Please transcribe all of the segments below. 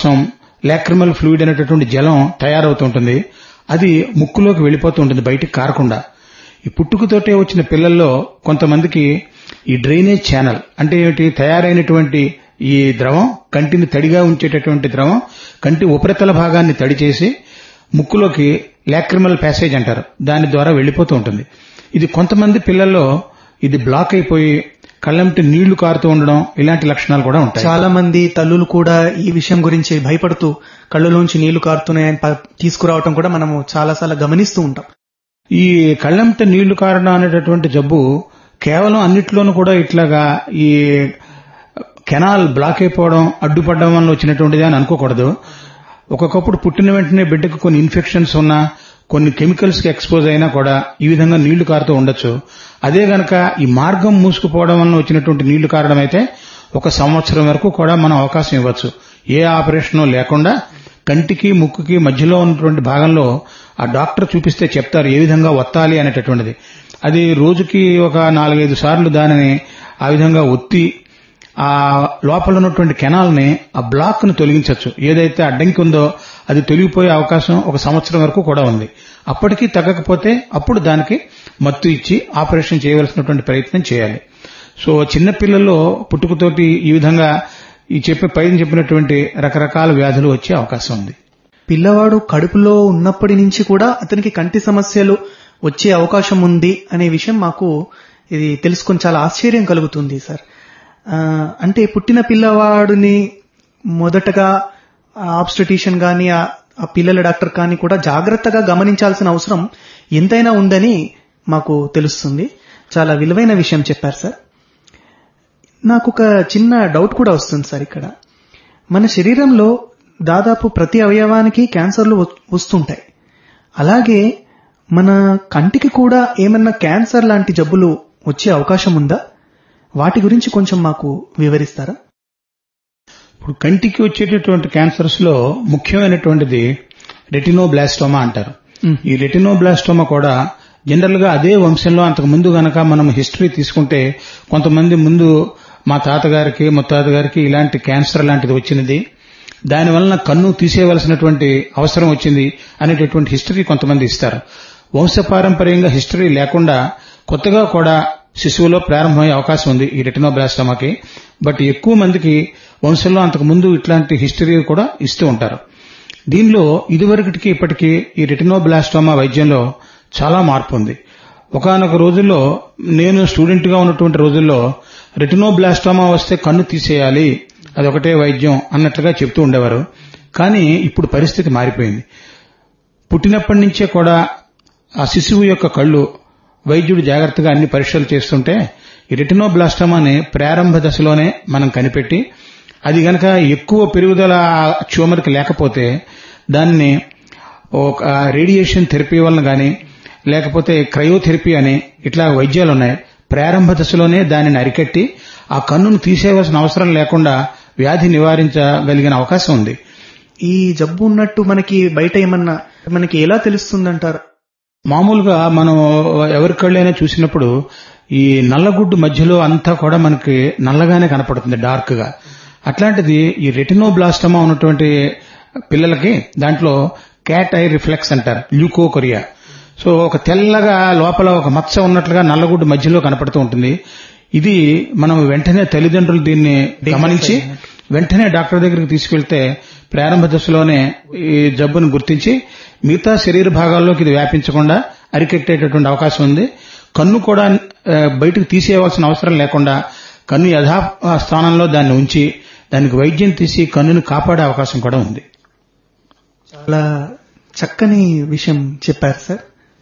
కోసం lacrimal fluid అనేటటువంటి జలం తయారవుతుంటుంది. అది ముక్కులోకి వెళ్లిపోతూ ఉంటుంది బయటికి కారకుండా. ఈ పుట్టుకతోటే వచ్చిన పిల్లల్లో కొంతమందికి ఈ డ్రైనేజ్ ఛానల్ అంటే ఏమిటి, తయారైనటువంటి ఈ ద్రవం, కంటిని తడిగా ఉంచేటటువంటి ద్రవం కంటి ఉపరితల భాగాన్ని తడి చేసి ముక్కులోకి లాక్రిమల్ ప్యాసేజ్ అంటారు, దాని ద్వారా వెళ్లిపోతూ ఉంటుంది. ఇది కొంతమంది పిల్లల్లో ఇది బ్లాక్ అయిపోయి కళ్ళంటి నీళ్లు కారుతూ ఉండడం, ఇలాంటి లక్షణాలు కూడా ఉంటాయి. చాలా మంది తల్లులు కూడా ఈ విషయం గురించి భయపడుతూ కళ్ళలోంచి నీళ్లు కారుతున్నాయని తీసుకురావటం కూడా మనము చాలాసార్లు గమనిస్తూ ఉంటాం. ఈ కళ్ళంట నీళ్లు కారడం అనేటటువంటి జబ్బు కేవలం అన్నిట్లోనూ కూడా ఇట్లాగా ఈ కెనాల్ బ్లాక్ అయిపోవడం, అడ్డుపడడం వల్ల వచ్చినటువంటిది అని అనుకోకూడదు. ఒక్కొక్కప్పుడు పుట్టిన వెంటనే బిడ్డకు కొన్ని ఇన్ఫెక్షన్స్ ఉన్నా, కొన్ని కెమికల్స్ కి ఎక్స్పోజ్ అయినా కూడా ఈ విధంగా నీళ్లు కారుతూ ఉండొచ్చు. అదే గనక ఈ మార్గం మూసుకుపోవడం వల్ల వచ్చినటువంటి నీళ్లు కారడం అయితే 1 సంవత్సరం వరకు కూడా మనం అవకాశం ఇవ్వచ్చు. ఏ ఆపరేషన్ లేకుండా కంటికి ముక్కుకి మధ్యలో ఉన్నటువంటి భాగంలో ఆ డాక్టర్ చూపిస్తే చెప్తారు ఏ విధంగా ఒత్తాలి అనేటటువంటిది. అది రోజుకి ఒక 4-5 సార్లు దానిని ఆ విధంగా ఒత్తి ఆ లోపల ఉన్నటువంటి కెనాల్ ని, ఆ బ్లాక్ ను తొలగించవచ్చు. ఏదైతే అడ్డంకి ఉందో అది తొలగిపోయే అవకాశం 1 సంవత్సరం వరకు కూడా ఉంది. అప్పటికీ తగ్గకపోతే అప్పుడు దానికి మత్తు ఇచ్చి ఆపరేషన్ చేయవలసినటువంటి ప్రయత్నం చేయాలి. సో చిన్నపిల్లల్లో పుట్టుకతోటి ఈ విధంగా ఈ పైన చెప్పినటువంటి రకరకాల వ్యాధులు వచ్చే అవకాశం ఉంది. పిల్లవాడు కడుపులో ఉన్నప్పటి నుంచి కూడా అతనికి కంటి సమస్యలు వచ్చే అవకాశం ఉంది అనే విషయం మాకు ఇది తెలుసుకొని చాలా ఆశ్చర్యం కలుగుతుంది సార్. అంటే పుట్టిన పిల్లవాడిని మొదటగా ఆబ్స్టెటిషియన్ గాని ఆ పిల్లల డాక్టర్ కానీ కూడా జాగ్రత్తగా గమనించాల్సిన అవసరం ఎంతైనా ఉందని మాకు తెలుస్తుంది. చాలా విలువైన విషయం చెప్పారు సార్. నాకు ఒక చిన్న డౌట్ కూడా వస్తుంది సార్. ఇక్కడ మన శరీరంలో దాదాపు ప్రతి అవయవానికి క్యాన్సర్లు వస్తుంటాయి. అలాగే మన కంటికి కూడా ఏమన్నా క్యాన్సర్ లాంటి జబ్బులు వచ్చే అవకాశం ఉందా? వాటి గురించి కొంచెం మాకు వివరిస్తారా? ఇప్పుడు కంటికి వచ్చేటటువంటి క్యాన్సర్స్ లో ముఖ్యమైనటువంటిది రెటినోబ్లాస్టోమా అంటారు. ఈ రెటినోబ్లాస్టోమా కూడా జనరల్ గా అదే వంశంలో అంతకు ముందు గనక మనం హిస్టరీ తీసుకుంటే కొంతమంది ముందు మా తాతగారికి ముత్తాతగారికి ఇలాంటి క్యాన్సర్ లాంటిది వచ్చినది, దానివలన కన్ను తీసేయవలసినటువంటి అవసరం వచ్చింది అనేటటువంటి హిస్టరీ కొంతమంది ఇస్తారు. వంశపారంపర్యంగా హిస్టరీ లేకుండా కొత్తగా కూడా శిశువులో ప్రారంభమయ్యే అవకాశం ఉంది ఈ రెటినోబ్లాస్టోమాకి. బట్ ఎక్కువ మందికి వంశంలో అంతకు ముందు ఇట్లాంటి హిస్టరీ కూడా ఇస్తూ ఉంటారు. దీనిలో ఇదివరకటికి ఇప్పటికీ ఈ రెటినోబ్లాస్టోమా వైద్యంలో చాలా మార్పు ఉంది. ఒకానొక రోజుల్లో నేను స్టూడెంట్ గా ఉన్నటువంటి రోజుల్లో రెటినోబ్లాస్టోమా వస్తే కన్ను తీసేయాలి, అదొకటే వైద్యం అన్నట్లుగా చెప్తూ ఉండేవారు. కానీ ఇప్పుడు పరిస్థితి మారిపోయింది. పుట్టినప్పటి నుంచే కూడా ఆ శిశువు యొక్క కళ్ళు వైద్యుడు జాగ్రత్తగా అన్ని పరీక్షలు చేస్తుంటే ఈ రెటినోబ్లాస్టోమాని ప్రారంభ దశలోనే మనం కనిపెట్టి అది గనక ఎక్కువ పెరుగుదల ట్యూమర్కి లేకపోతే దాన్ని ఒక రేడియేషన్ థెరపీ వలన గాని లేకపోతే క్రయోథెరపీ అని ఇట్లా వైద్యాలు ఉన్నాయి. ప్రారంభ దశలోనే దానిని అరికట్టి ఆ కన్నును తీసేయవలసిన అవసరం లేకుండా వ్యాధి నివారించగలిగిన అవకాశం ఉంది. ఈ జబ్బు ఉన్నట్టు మనకి బయట ఏమన్నా మనకి ఎలా తెలుస్తుందంటారు? మామూలుగా మనం ఎవరి కళ్ళైనా చూసినప్పుడు ఈ నల్లగుడ్డు మధ్యలో అంతా కూడా మనకి నల్లగానే కనపడుతుంది, డార్క్ గా. అట్లాంటిది ఈ రెటినోబ్లాస్టోమా ఉన్నటువంటి పిల్లలకి దాంట్లో క్యాట్ ఐ రిఫ్లెక్స్ అంటారు, ల్యూకోకొరియా. సో ఒక తెల్లగా లోపల ఒక మచ్చ ఉన్నట్లుగా నల్లగుడ్డు మధ్యలో కనపడుతూ ఉంటుంది. ఇది మనం వెంటనే తల్లిదండ్రులు దీన్ని గమనించి వెంటనే డాక్టర్ దగ్గరికి తీసుకెళ్తే ప్రారంభ దశలోనే ఈ జబ్బును గుర్తించి మిగతా శరీర భాగాల్లోకి ఇది వ్యాపించకుండా అరికెట్టేటటువంటి అవకాశం ఉంది. కన్ను కూడా బయటకు తీసేయవలసిన అవసరం లేకుండా కన్ను యథాస్థానంలో దాన్ని ఉంచి దానికి వైద్యం తీసి కన్నును కాపాడే అవకాశం కూడా ఉంది. చాలా చక్కని విషయం చెప్పారు సార్.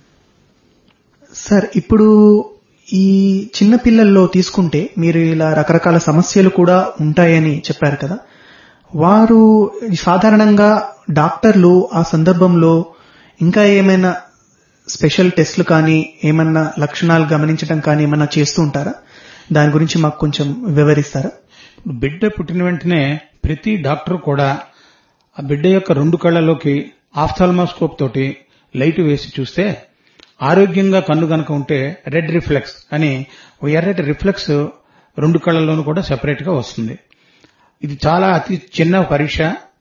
సార్, ఇప్పుడు ఈ చిన్న పిల్లల్లో తీసుకుంటే మీరు ఇలా రకరకాల సమస్యలు కూడా ఉంటాయని చెప్పారు కదా, వారు సాధారణంగా డాక్టర్లు ఆ సందర్భంలో ఇంకా ఏమైనా స్పెషల్ టెస్టులు కానీ ఏమన్నా లక్షణాలు గమనించడం కానీ ఏమన్నా చేస్తూ ఉంటారా? దాని గురించి మాకు కొంచెం వివరిస్తారా? బిడ్డ పుట్టిన వెంటనే ప్రతి డాక్టర్ కూడా ఆ బిడ్డ యొక్క 2 కళ్లలోకి ఆఫ్థాల్మాస్కోప్ తోటి లైట్ వేసి చూస్తే ఆరోగ్యంగా కన్ను గనక ఉంటే రెడ్ రిఫ్లెక్స్ అని ఒక ఎర్రటి రిఫ్లెక్స్ 2 కళ్లలోనూ కూడా సెపరేట్ గా వస్తుంది. ఇది చాలా అతి చిన్న పరీక్ష.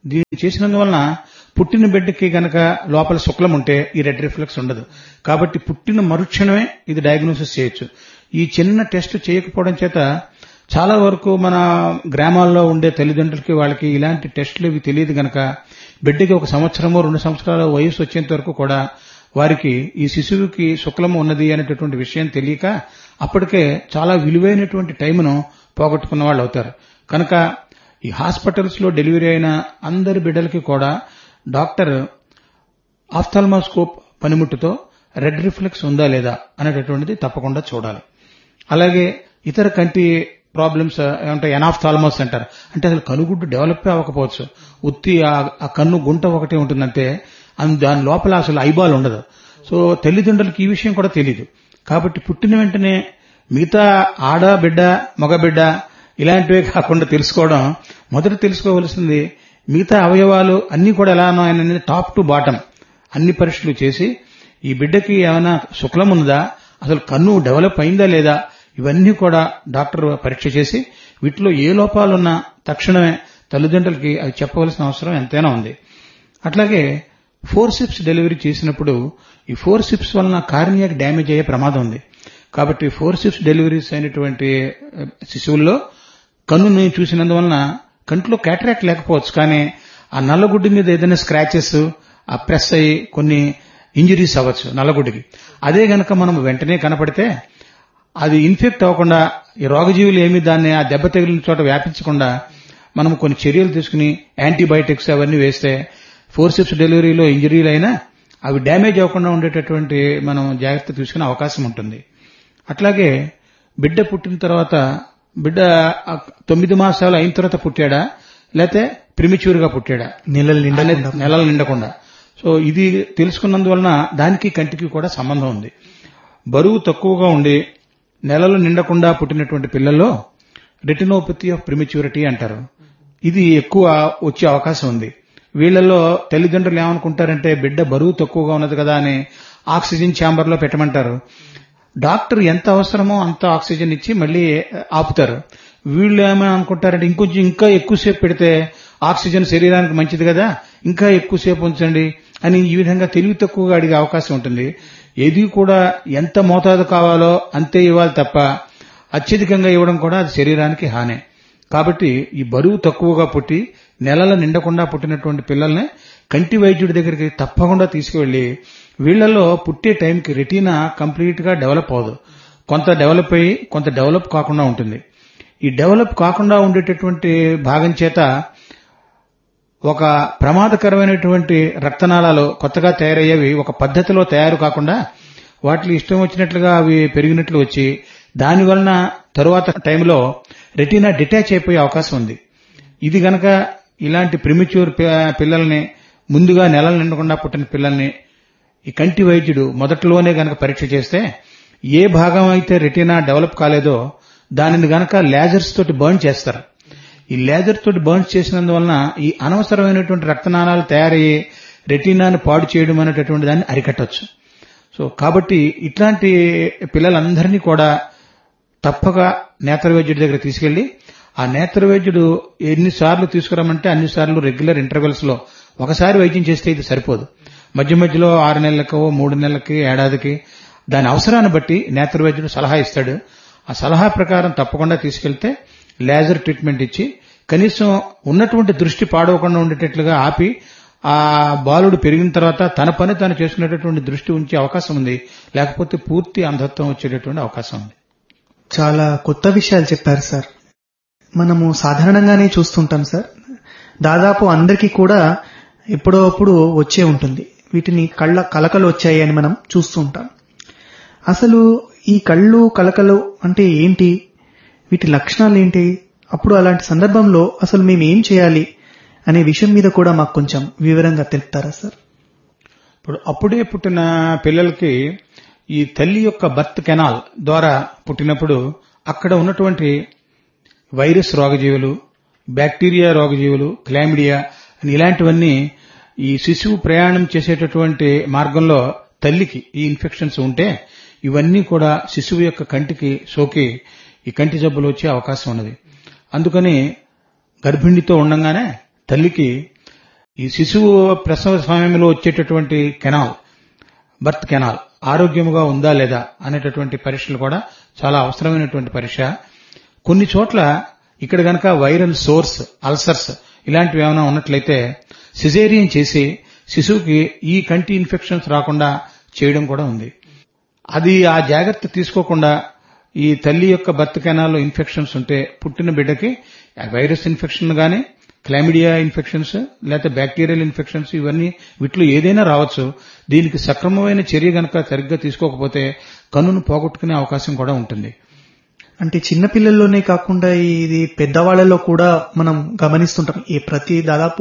దీన్ని చేసినందువలన పుట్టిన బిడ్డకి గనక లోపల శుక్లం ఉంటే ఈ రెడ్ రిఫ్లెక్స్ ఉండదు. కాబట్టి పుట్టిన మరుక్షణమే ఇది డయాగ్నోసిస్ చేయొచ్చు. ఈ చిన్న టెస్ట్ చేయకపోవడం చేత చాలా వరకు మన గ్రామాల్లో ఉండే తల్లిదండ్రులకి వాళ్ళకి ఇలాంటి టెస్టులు ఇవి తెలియదు గనక బిడ్డకి 1 సంవత్సరమో 2 సంవత్సరాల వయసు వచ్చేంత వరకు కూడా వారికి ఈ శిశువుకి శుక్లము ఉన్నది అనేటటువంటి విషయం తెలియక అప్పటికే చాలా విలువైనటువంటి టైంను పోగొట్టుకున్న వాళ్ళు అవుతారు. కనుక ఈ హాస్పిటల్స్ లో డెలివరీ అయిన అందరి బిడ్డలకి కూడా డాక్టర్ ఆఫ్థాల్మోస్కోప్ పనిముట్టుతో రెడ్ రిఫ్లెక్స్ ఉందా లేదా అనేటటువంటిది తప్పకుండా చూడాలి. అలాగే ఇతర కంటి ప్రాబ్లమ్స్ ఏమంటే ఎనాఫ్థాల్మోస్ అంటారు. అంటే అసలు కనుగుడ్డు డెవలప్ అవ్వకపోవచ్చు, ఉత్తి ఆ కన్ను గుంట ఒకటే ఉంటుందంటే దాని లోపల అసలు ఐబాల్ ఉండదు. సో తల్లిదండ్రులకి ఈ విషయం కూడా తెలియదు. కాబట్టి పుట్టిన వెంటనే మిగతా ఆడ బిడ్డ మగ బిడ్డ ఇలాంటివే కాకుండా తెలుసుకోవడం మొదట తెలుసుకోవలసింది మిగతా అవయవాలు అన్ని కూడా ఎలా ఉన్నాయని టాప్ టు బాటం అన్ని పరీక్షలు చేసి ఈ బిడ్డకి ఏమైనా శుక్లం ఉందా, అసలు కన్ను డెవలప్ అయిందా లేదా, ఇవన్నీ కూడా డాక్టర్ పరీక్ష చేసి వీటిలో ఏ లోపాలున్నా తక్షణమే తల్లిదండ్రులకి అవి చెప్పవలసిన అవసరం ఎంతైనా ఉంది. అట్లాగే ఫోర్సిప్స్ డెలివరీ చేసినప్పుడు ఈ ఫోర్సిప్స్ వలన కార్నియాకి డ్యామేజ్ అయ్యే ప్రమాదం ఉంది. కాబట్టి ఫోర్సిప్స్ డెలివరీస్ అయినటువంటి శిశువుల్లో కన్నుని చూసినందువలన కంట్లో క్యాటరాక్ట్ లేకపోవచ్చు, కానీ ఆ నల్లగుడ్డి మీద ఏదైనా స్క్రాచెస్ ఆ ప్రెస్ అయ్యి కొన్ని ఇంజరీస్ అవ్వచ్చు నల్లగుడ్డికి. అదే గనక మనం వెంటనే కనపడితే అది ఇన్ఫెక్ట్ అవ్వకుండా ఈ రోగజీవులు ఏమి దాన్ని ఆ దెబ్బ తగిలిన చోట వ్యాపించకుండా మనం కొన్ని చర్యలు తీసుకుని యాంటీబయాటిక్స్ అవన్నీ వేస్తే ఫోర్సిప్స్ డెలివరీలో ఇంజరీలు అయినా అవి డ్యామేజ్ అవ్వకుండా ఉండేటటువంటి మనం జాగ్రత్త తీసుకునే అవకాశం ఉంటుంది. అట్లాగే బిడ్డ పుట్టిన తర్వాత బిడ్డ 9 మాసాలు అయిన తర్వాత పుట్టాడా లేకపోతే ప్రిమిచ్యూర్ గా పుట్టాడా నెలలు నిండకుండా. సో ఇది తెలుసుకున్నందువలన దానికి కంటికి కూడా సంబంధం ఉంది. బరువు తక్కువగా ఉండి నెలలు నిండకుండా పుట్టినటువంటి పిల్లల్లో రెటినోపతి ఆఫ్ ప్రిమిచ్యూరిటీ అంటారు. ఇది ఎక్కువ వచ్చే అవకాశం ఉంది. వీళ్లలో తల్లిదండ్రులు ఏమనుకుంటారంటే బిడ్డ బరువు తక్కువగా ఉన్నది కదా అని ఆక్సిజన్ ఛాంబర్ లో పెట్టమంటారు. డాక్టర్ ఎంత అవసరమో అంత ఆక్సిజన్ ఇచ్చి మళ్లీ ఆపుతారు. వీళ్ళు ఏమని అనుకుంటారంటే ఇంకొంచెం ఇంకా ఎక్కువసేపు పెడితే ఆక్సిజన్ శరీరానికి మంచిది కదా, ఇంకా ఎక్కువసేపు ఉంచండి అని ఈ విధంగా తెలివి తక్కువగా అడిగే అవకాశం ఉంటుంది. ఏది కూడా ఎంత మోతాదు కావాలో అంతే ఇవ్వాలి తప్ప అత్యధికంగా ఇవ్వడం కూడా అది శరీరానికి హానే. కాబట్టి ఈ బరువు తక్కువగా పుట్టి నెలల నిండకుండా పుట్టినటువంటి పిల్లల్ని కంటి వైద్యుడి దగ్గరికి తప్పకుండా తీసుకువెళ్లి వీళ్లలో పుట్టే టైంకి రెటీనా కంప్లీట్ గా డెవలప్ అవ్వదు. కొంత డెవలప్ అయ్యి కొంత డెవలప్ కాకుండా ఉంటుంది. ఈ డెవలప్ కాకుండా ఉండేటటువంటి భాగం చేత ఒక ప్రమాదకరమైనటువంటి రక్తనాళాలు కొత్తగా తయారయ్యేవి ఒక పద్ధతిలో తయారు కాకుండా వాటిని ఇష్టం వచ్చినట్లుగా అవి పెరిగినట్లు వచ్చి దానివలన తరువాత టైంలో రెటీనా డిటాచ్ అయిపోయే అవకాశం ఉంది. ఇది గనక ఇలాంటి ప్రిమిచ్యూర్ పిల్లల్ని ముందుగా నెలలు నిండకుండా పుట్టిన పిల్లల్ని ఈ కంటి వైద్యుడు మొదట్లోనే గనక పరీక్ష చేస్తే ఏ భాగం అయితే రెటీనా డెవలప్ కాలేదో దానిని గనక లేజర్స్ తోటి బర్న్ చేస్తారు. ఈ లేజర్ తోటి బర్న్ చేసినందువలన ఈ అనవసరమైనటువంటి రక్తనాళాలు తయారయ్యి రెటీనాను పాడు చేయడం అనేటటువంటి దాన్ని అరికట్టవచ్చు. సో కాబట్టి ఇట్లాంటి పిల్లలందరినీ కూడా తప్పక నేత్ర వైద్యుడి దగ్గర తీసుకెళ్లి ఆ నేత్ర వైద్యుడు ఎన్నిసార్లు తీసుకురామంటే అన్నిసార్లు రెగ్యులర్ ఇంటర్వెల్స్ లో ఒకసారి వైద్యం చేస్తే ఇది సరిపోదు. మధ్య మధ్యలో 6 నెలలకో 3 నెలలకి ఏడాదికి దాని అవసరాన్ని బట్టి నేత్ర వైద్యుడు సలహా ఇస్తాడు. ఆ సలహా ప్రకారం తప్పకుండా తీసుకెళ్తే లేజర్ ట్రీట్మెంట్ ఇచ్చి కనీసం ఉన్నటువంటి దృష్టి పాడవకుండా ఉండేటట్లుగా ఆపి ఆ బాలుడు పెరిగిన తర్వాత తన పని తాను చేసుకునేటటువంటి దృష్టి ఉంచే అవకాశం ఉంది. లేకపోతే పూర్తి అంధత్వం వచ్చేటటువంటి అవకాశం ఉంది. చాలా కొత్త విషయాలు చెప్పారు సార్. మనము సాధారణంగానే చూస్తుంటాం సార్, దాదాపు అందరికీ కూడా ఎప్పుడో అప్పుడు వచ్చే ఉంటుంది. వీటిని కలకలు వచ్చాయి అని మనం చూస్తూ ఉంటాం. అసలు ఈ కళ్ళు కలకలు అంటే ఏంటి, వీటి లక్షణాలు ఏంటి, అప్పుడు అలాంటి సందర్భంలో అసలు మేము ఏం చేయాలి అనే విషయం మీద కూడా మాకు కొంచెం వివరంగా తెలుపుతారా సార్? ఇప్పుడు అప్పుడే పుట్టిన పిల్లలకి ఈ తల్లి యొక్క బర్త్ కెనాల్ ద్వారా పుట్టినప్పుడు అక్కడ ఉన్నటువంటి వైరస్ రోగజీవులు, బ్యాక్టీరియా రోగజీవులు, క్లామిడియా అని ఇలాంటివన్నీ ఈ శిశువు ప్రయాణం చేసేటటువంటి మార్గంలో తల్లికి ఈ ఇన్ఫెక్షన్స్ ఉంటే ఇవన్నీ కూడా శిశువు యొక్క కంటికి సోకి ఈ కంటి జబ్బులు వచ్చే అవకాశం ఉన్నది. అందుకని గర్భిణితో ఉండగానే తల్లికి ఈ శిశువు ప్రసవ సమయంలో వచ్చేటటువంటి బర్త్ కెనాల్ ఆరోగ్యముగా ఉందా లేదా అనేటటువంటి పరీక్షలు కూడా చాలా అవసరమైనటువంటి పరీక్ష. కొన్ని చోట్ల ఇక్కడ గనక వైరల్ సోర్స్, అల్సర్స్ ఇలాంటివి ఏమైనా ఉన్నట్లయితే సిజేరియన్ చేసి శిశువుకి ఈ కంటి ఇన్ఫెక్షన్స్ రాకుండా చేయడం కూడా ఉంది. అది ఆ జాగ్రత్త తీసుకోకుండా ఈ తల్లి యొక్క బర్త్ కెనాల్లో ఇన్ఫెక్షన్స్ ఉంటే పుట్టిన బిడ్డకి వైరస్ ఇన్ఫెక్షన్ గానీ, క్లామిడియా ఇన్ఫెక్షన్స్, లేకపోతే బ్యాక్టీరియల్ ఇన్ఫెక్షన్స్ ఇవన్నీ వీటిలో ఏదైనా రావచ్చు. దీనికి సక్రమమైన చర్య గనక సరిగ్గా తీసుకోకపోతే కన్నును పోగొట్టుకునే అవకాశం కూడా ఉంటుంది. అంటే చిన్నపిల్లల్లోనే కాకుండా ఇది పెద్దవాళ్లలో కూడా మనం గమనిస్తుంటాం. దాదాపు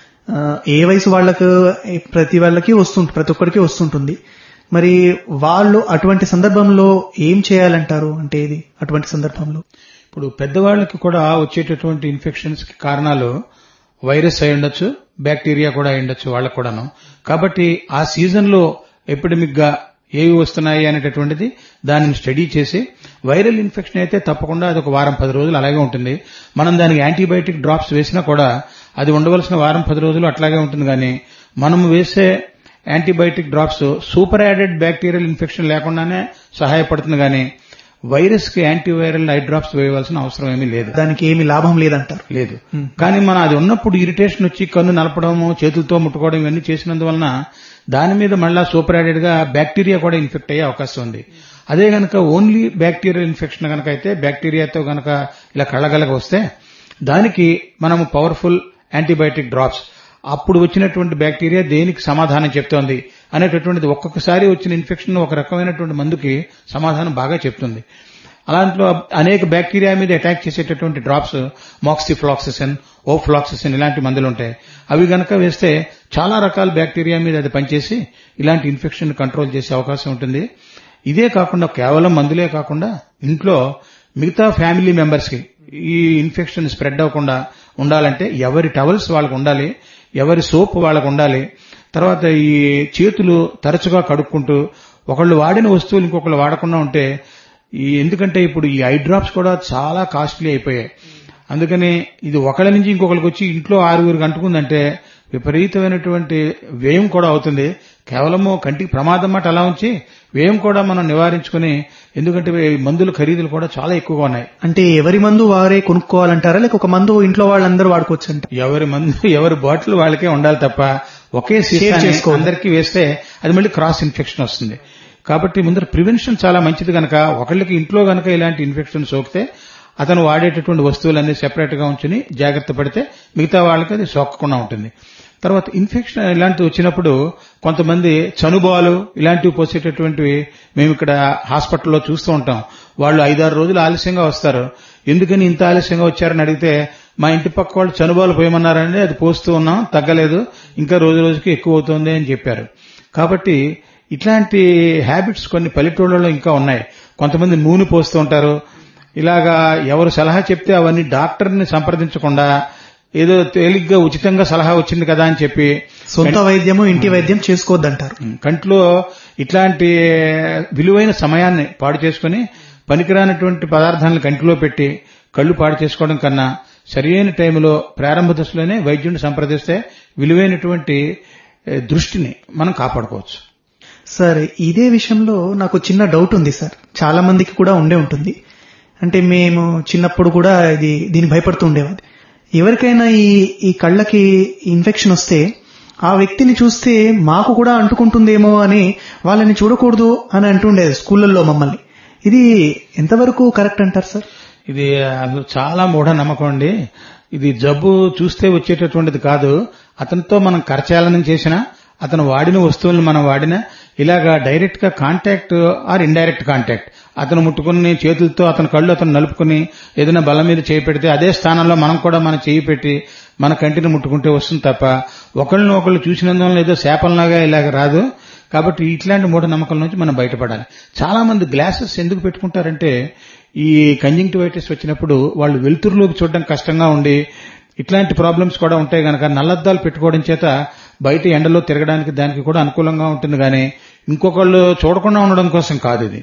ఏ వయసు వాళ్ళకు ప్రతి ఒక్కరికి వస్తుంటుంది. మరి వాళ్ళు అటువంటి సందర్భంలో ఏం చేయాలంటారు? అంటే ఇది అటువంటి సందర్భంలో ఇప్పుడు పెద్దవాళ్ళకి కూడా వచ్చేటటువంటి ఇన్ఫెక్షన్స్ కి కారణాలు వైరస్ అయి ఉండొచ్చు, బ్యాక్టీరియా కూడా అయి ఉండొచ్చు వాళ్ళకు కూడాను. కాబట్టి ఆ సీజన్ లో ఎపిడమిక్ గా ఏవి వస్తున్నాయి అనేటటువంటిది దానిని స్టడీ చేసి, వైరల్ ఇన్ఫెక్షన్ అయితే తప్పకుండా అది ఒక వారం 10 రోజులు అలాగే ఉంటుంది. మనం దానికి యాంటీబయాటిక్ డ్రాప్స్ వేసినా కూడా అది ఉండవలసిన వారం 10 రోజులు అట్లాగే ఉంటుంది. కానీ మనం వేసే antibiotic drops super added bacterial infection లేకుండానే సహాయపడుతుంది. కానీ వైరస్ కి యాంటీవైరల్ ఐ డ్రాప్స్ వేయవలసిన అవసరం ఏమీ లేదు. దానికి ఏమీ లాభం లేదంటారు. లేదు. కానీ మనం అది ఉన్నప్పుడు ఇరిటేషన్ వచ్చి కన్ను నలపడము, చేతులతో ముట్టుకోవడం ఇవన్నీ చేసినందువలన దాని మీద మళ్ళా సూపర్ యాడెడ్ గా బ్యాక్టీరియా కూడా ఇన్ఫెక్ట్ అయ్యే అవకాశం ఉంది. అదే గనక ఓన్లీ బ్యాక్టీరియల్ ఇన్ఫెక్షన్ గనక అయితే, బ్యాక్టీరియాతో గనక ఇలా కళ్ళగలగ వస్తే దానికి మనము పవర్ఫుల్ యాంటీబయాటిక్ డ్రాప్స్, అప్పుడు వచ్చినటువంటి బ్యాక్టీరియా దేనికి సమాధానం చెప్తోంది అనేటటువంటిది, ఒక్కొక్కసారి వచ్చిన ఇన్ఫెక్షన్ ఒక రకమైనటువంటి మందుకి సమాధానం బాగా చెప్తుంది. అలాంట్లో అనేక బ్యాక్టీరియా మీద అటాక్ చేసేటటువంటి డ్రాప్స్ మాక్సిఫ్లాక్సిసిన్, ఓఫ్లాక్సిసిన్ ఇలాంటి మందులు ఉంటాయి. అవి గనక వేస్తే చాలా రకాల బ్యాక్టీరియా మీద అది పనిచేసి ఇలాంటి ఇన్ఫెక్షన్ కంట్రోల్ చేసే అవకాశం ఉంటుంది. ఇదే కాకుండా కేవలం మందులే కాకుండా ఇంట్లో మిగతా ఫ్యామిలీ మెంబర్స్ కి ఈ ఇన్ఫెక్షన్ స్ప్రెడ్ అవ్వకుండా ఉండాలంటే ఎవరి టవల్స్ వాళ్ళకు ఉండాలి, ఎవరి సోప్ వాళ్ళకు ఉండాలి. తర్వాత ఈ చేతులు తరచుగా కడుక్కుంటూ, ఒకళ్ళు వాడిన వస్తువులు ఇంకొకళ్ళు వాడకుండా ఉంటే, ఎందుకంటే ఇప్పుడు ఈ ఐ డ్రాప్స్ కూడా చాలా కాస్ట్లీ అయిపోయాయి. అందుకని ఇది ఒకళ్ళ నుంచి ఇంకొకరికి వచ్చి ఇంట్లో 6 అంటుకుందంటే విపరీతమైనటువంటి వ్యయం కూడా అవుతుంది. కేవలము కంటికి ప్రమాదం మాట అలా ఉంచి వ్యయం కూడా మనం నివారించుకుని, ఎందుకంటే మందుల ఖరీదులు కూడా చాలా ఎక్కువగా ఉన్నాయి. అంటే ఎవరి మందు వారే కొనుక్కోవాలంటారా, లేక ఒక మందు ఇంట్లో వాళ్ళందరూ వాడుకోవచ్చు అంట? ఎవరి మందు ఎవరి బాటిల్ వాళ్ళకే ఉండాలి తప్ప ఒకే సీసా అందరికీ వేస్తే అది మళ్ళీ క్రాస్ ఇన్ఫెక్షన్ వస్తుంది. కాబట్టి ముందర ప్రివెన్షన్ చాలా మంచిది. కనుక ఒకళ్ళకి ఇంట్లో గనక ఇలాంటి ఇన్ఫెక్షన్ సోకితే అతను వాడేటటువంటి వస్తువులన్నీ సెపరేట్ గా ఉంచుని జాగ్రత్త పడితే మిగతా వాళ్ళకి అది సోకకుండా ఉంటుంది. తర్వాత ఇన్ఫెక్షన్ ఇలాంటివి వచ్చినప్పుడు కొంతమంది చనుబాలు ఇలాంటివి పోసేటటువంటివి మేము ఇక్కడ హాస్పిటల్లో చూస్తూ ఉంటాం. వాళ్ళు 5-6 రోజులు ఆలస్యంగా వస్తారు. ఎందుకని ఇంత ఆలస్యంగా వచ్చారని అడిగితే, మా ఇంటి పక్క వాళ్ళు చనుబాలు పోయమన్నారండి, అది పోస్తూ ఉన్నాం, తగ్గలేదు, ఇంకా రోజు రోజుకి ఎక్కువ అవుతుంది అని చెప్పారు. కాబట్టి ఇట్లాంటి హ్యాబిట్స్ కొన్ని పల్లెటూళ్ళలో ఇంకా ఉన్నాయి. కొంతమంది నూనె పోస్తూ ఉంటారు. ఇలాగా ఎవరు సలహా చెప్తే అవన్నీ డాక్టర్ని సంప్రదించకుండా ఏదో తేలిగ్గా ఉచితంగా సలహా వచ్చింది కదా అని చెప్పి సొంత వైద్యము ఇంటి వైద్యం చేసుకోవద్దంటారు. కంట్లో ఇట్లాంటి విలువైన సమయాన్ని పాడు చేసుకుని పనికిరానటువంటి పదార్థాలను కంటిలో పెట్టి కళ్ళు పాడు చేసుకోవడం కన్నా సరియైన టైంలో ప్రారంభ దశలోనే వైద్యుడిని సంప్రదిస్తే విలువైనటువంటి దృష్టిని మనం కాపాడుకోవచ్చు. సార్, ఇదే విషయంలో నాకు చిన్న డౌట్ ఉంది సార్. చాలా మందికి కూడా ఉండే ఉంటుంది. అంటే మేము చిన్నప్పుడు కూడా దీన్ని భయపడుతూ ఉండేవాది. ఎవరికైనా ఈ కళ్ళకి ఇన్ఫెక్షన్ వస్తే ఆ వ్యక్తిని చూస్తే మాకు కూడా అంటుకుంటుందేమో అని వాళ్ళని చూడకూడదు అని అంటుండేది స్కూళ్ళల్లో మమ్మల్ని. ఇది ఎంతవరకు కరెక్ట్ అంటారు సార్? ఇది చాలా మూఢ నమ్మకం అండి. ఇది జబ్బు చూస్తే వచ్చేటటువంటిది కాదు. అతనితో మనం కరచాలనం చేసినా, అతను వాడిన వస్తువులను మనం వాడినా, ఇలాగా డైరెక్ట్ గా కాంటాక్ట్ ఆర్ ఇండైరెక్ట్ కాంటాక్ట్, అతను ముట్టుకుని చేతులతో అతని కళ్ళు అతను నలుపుకుని ఏదైనా బలం మీద చేయి పెడితే అదే స్థానంలో మనం కూడా మన చేయి పెట్టి మన కంటిని ముట్టుకుంటే వస్తుంది తప్ప ఒకళ్ళని ఒకళ్ళు చూసినందువల్ల ఏదో శాపంలాగా ఇలాగ రాదు. కాబట్టి ఇట్లాంటి మూఢనమ్మకాల నుంచి మనం బయటపడాలి. చాలా మంది గ్లాసెస్ ఎందుకు పెట్టుకుంటారంటే, ఈ కంజంక్టివైటిస్ వచ్చినప్పుడు వాళ్ళు వెలుతురులోకి చూడడం కష్టంగా ఉండి ఇట్లాంటి ప్రాబ్లమ్స్ కూడా ఉంటాయి కనుక నల్లద్దాలు పెట్టుకోవడం చేత బయట ఎండలో తిరగడానికి దానికి కూడా అనుకూలంగా ఉంటుంది. కానీ ఇంకొకళ్ళు చూడకుండా ఉండడం కోసం కాదు. ఇది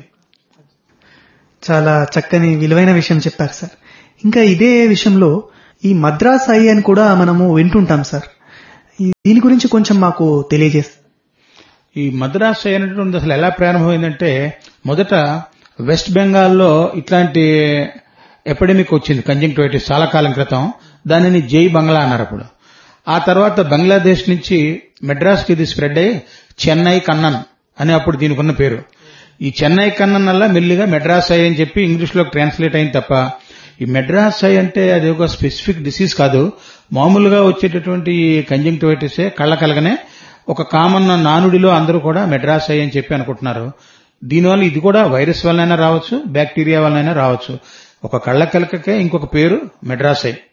చాలా చక్కని విలువైన విషయం చెప్పారు సార్. ఇంకా ఇదే విషయంలో ఈ మద్రాస్ ఐ అని కూడా మనము వింటుంటాం సార్. దీని గురించి కొంచెం మాకు తెలియజేస్తారు. ఈ మద్రాసు అయినటువంటి అసలు ఎలా ప్రారంభమైందంటే, మొదట వెస్ట్ బెంగాల్లో ఇట్లాంటి ఎపిడమిక్ వచ్చింది, కంజంక్టివైటిస్, చాలా కాలం క్రితం. దానిని జై బంగ్లా అన్నారు అప్పుడు. ఆ తర్వాత బంగ్లాదేశ్ నుంచి మెడ్రాస్కి ఇది స్ప్రెడ్ అయ్యి చెన్నై కన్నన్ అని అప్పుడు దీనికి ఉన్న పేరు. ఈ చెన్నై కన్నన్ వల్ల మెల్లిగా మెడ్రాస్ ఐ అని చెప్పి ఇంగ్లీష్ లో ట్రాన్స్లేట్ అయింది తప్ప, ఈ మెడ్రాస్ ఐ అంటే అది ఒక స్పెసిఫిక్ డిసీజ్ కాదు. మామూలుగా వచ్చేటటువంటి కంజంక్టివైటిసే, కళ్ళ కలగనే ఒక కామన్ నానుడిలో అందరూ కూడా మెడ్రాస్ ఐ అని చెప్పి అనుకుంటున్నారు. దీనివల్ల ఇది కూడా వైరస్ వల్లనైనా రావచ్చు, బ్యాక్టీరియా వల్లనైనా రావచ్చు. ఒక కళ్ళ కలకకే ఇంకొక పేరు మెడ్రాస్ ఐ.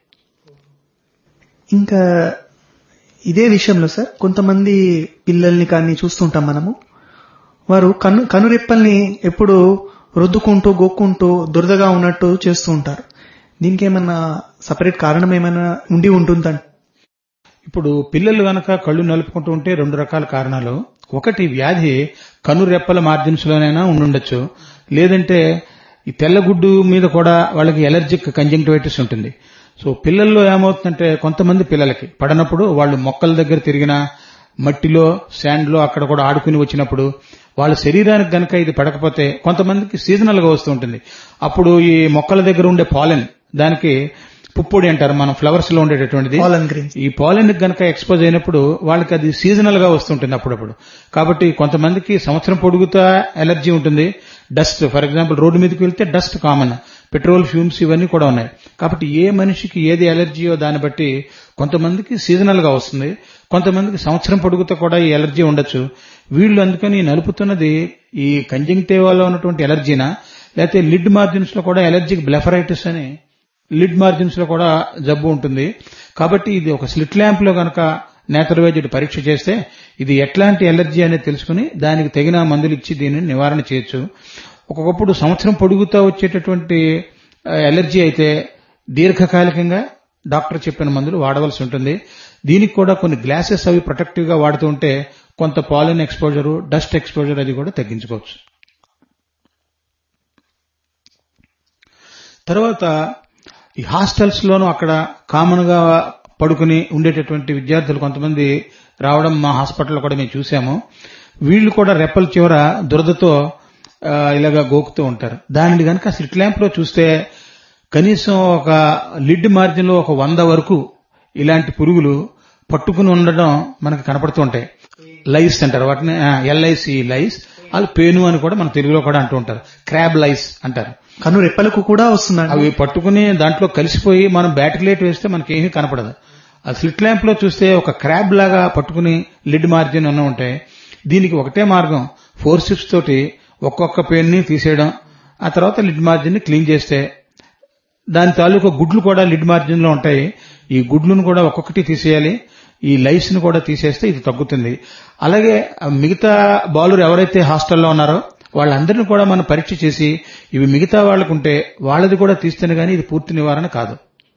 ఇంకా ఇదే విషయంలో సార్, కొంతమంది పిల్లల్ని కానీ చూస్తుంటాం మనము, వారు కనురెప్పల్ని ఎప్పుడు రుద్దుకుంటూ గోక్కుంటూ దురదగా ఉన్నట్టు చేస్తూ ఉంటారు. దీనికి ఏమన్నా సపరేట్ కారణం ఏమైనా ఉండి ఉంటుందంట? ఇప్పుడు పిల్లలు గనక కళ్ళు నలుపుకుంటూ ఉంటే రెండు రకాల కారణాలు. ఒకటి, వ్యాధి కనురెప్పల మార్జిన్స్ లోనైనా ఉండుండొచ్చు, లేదంటే ఈ తెల్లగుడ్డు మీద కూడా వాళ్ళకి ఎలర్జిక్ కంజంక్టివైటిస్ ఉంటుంది. సో పిల్లల్లో ఏమవుతుందంటే, కొంతమంది పిల్లలకి పడనప్పుడు వాళ్ళు మొక్కల దగ్గర తిరిగినా, మట్టిలో శాండ్ లో అక్కడ కూడా ఆడుకుని వచ్చినప్పుడు వాళ్ళ శరీరానికి గనక ఇది పడకపోతే కొంతమందికి సీజనల్ గా వస్తూ ఉంటుంది. అప్పుడు ఈ మొక్కల దగ్గర ఉండే పాలెన్, దానికి పుప్పొడి అంటారు మనం, ఫ్లవర్స్ లో ఉండేటటువంటిది. ఈ పాలెన్ గనక ఎక్స్పోజ్ అయినప్పుడు వాళ్ళకి అది సీజనల్ గా వస్తుంటుంది అప్పుడప్పుడు. కాబట్టి కొంతమందికి సంవత్సరం పొడుగుతా ఎలర్జీ ఉంటుంది. డస్ట్, ఫర్ ఎగ్జాంపుల్ రోడ్డు మీదకి వెళ్తే డస్ట్ కామన్, పెట్రోల్ ఫ్యూమ్స్ ఇవన్నీ కూడా ఉన్నాయి. కాబట్టి ఏ మనిషికి ఏది ఎలర్జీయో దాన్ని బట్టి కొంతమందికి సీజనల్ గా వస్తుంది, కొంతమందికి సంవత్సరం పొడుగుతో కూడా ఈ ఎలర్జీ ఉండొచ్చు. వీళ్ళు అందుకని నలుపుతున్నది ఈ కంజంక్టివాలో ఉన్నటువంటి ఎలర్జీనా, లేకపోతే లిడ్ మార్జిన్స్ లో కూడా ఎలర్జిక్ బ్లెఫరైటిస్ అని లిడ్ మార్జిన్స్ లో కూడా జబ్బు ఉంటుంది. కాబట్టి ఇది ఒక స్లిట్ ల్యాంప్ లో గనక నేత్ర వైద్యుడు పరీక్ష చేస్తే ఇది ఎట్లాంటి ఎలర్జీ అనేది తెలుసుకుని దానికి తగిన మందులు ఇచ్చి దీనిని నివారణ చేయొచ్చు. ఒక్కొక్కప్పుడు సంవత్సరం పొడుగుతా వచ్చేటటువంటి ఎలర్జీ అయితే దీర్ఘకాలికంగా డాక్టర్ చెప్పిన మందులు వాడవలసి ఉంటుంది. దీనికి కూడా కొన్ని గ్లాసెస్ అవి ప్రొటెక్టివ్ గా వాడుతూ ఉంటే కొంత పాలిన్ ఎక్స్పోజర్, డస్ట్ ఎక్స్పోజర్ అది కూడా తగ్గించుకోవచ్చు. తర్వాత ఈ హాస్టల్స్ లోనూ అక్కడ కామన్ గా పడుకుని ఉండేటటువంటి విద్యార్థులు కొంతమంది రావడం మా హాస్పిటల్లో కూడా మేము చూసాము. వీళ్ళు కూడా రెప్పల చివర దురదతో ఇలాగా గోకుతూ ఉంటారు. దానిని గనక స్లిట్ ల్యాంప్ లో చూస్తే కనీసం ఒక లిడ్ మార్జిన్ లో ఒక 100 వరకు ఇలాంటి పురుగులు పట్టుకుని ఉండడం మనకు కనపడుతూ ఉంటాయి. లైస్ అంటారు వాటిని, LIC లైస్. వాళ్ళు పేను అని కూడా మన తెలుగులో కూడా అంటూ ఉంటారు, క్రాబ్ లైస్ అంటారు. కను రెప్పలకు కూడా వస్తున్నాయి. అవి పట్టుకుని దాంట్లో కలిసిపోయి మనం బ్యాటరీ లైట్ వేస్తే మనకేమీ కనపడదు. ఆ స్లిట్ ల్యాంప్ లో చూస్తే ఒక క్రాబ్ లాగా పట్టుకుని లిడ్ మార్జిన్ ఉన్న ఉంటాయి. దీనికి ఒకటే మార్గం, ఫోర్సిప్స్ తోటి ఒక్కొక్క పెయిన్ ని తీసేయడం, ఆ తర్వాత లిడ్ మార్జిన్ ని క్లీన్ చేస్తే, దాని తాలూకా గుడ్లు కూడా లిడ్ మార్జిన్ లో ఉంటాయి, ఈ గుడ్లను కూడా ఒక్కొక్కటి తీసేయాలి. ఈ లైస్ ను కూడా తీసేస్తే ఇది తగ్గుతుంది. అలాగే మిగతా బాలురు ఎవరైతే హాస్టల్లో ఉన్నారో వాళ్ళందరినీ కూడా మనం పరీక్ష చేసి ఇవి మిగతా వాళ్ళకుంటే వాళ్ళది కూడా తీస్తేనే గానీ ఇది పూర్తి నివారణ కాదు.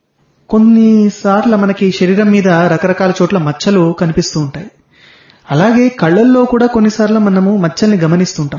కొన్నిసార్లు మనకి శరీరం మీద రకరకాల చోట్ల మచ్చలు కనిపిస్తూ ఉంటాయి. అలాగే కళ్ళల్లో కూడా కొన్నిసార్లు మనము మచ్చల్ని గమనిస్తుంటాం.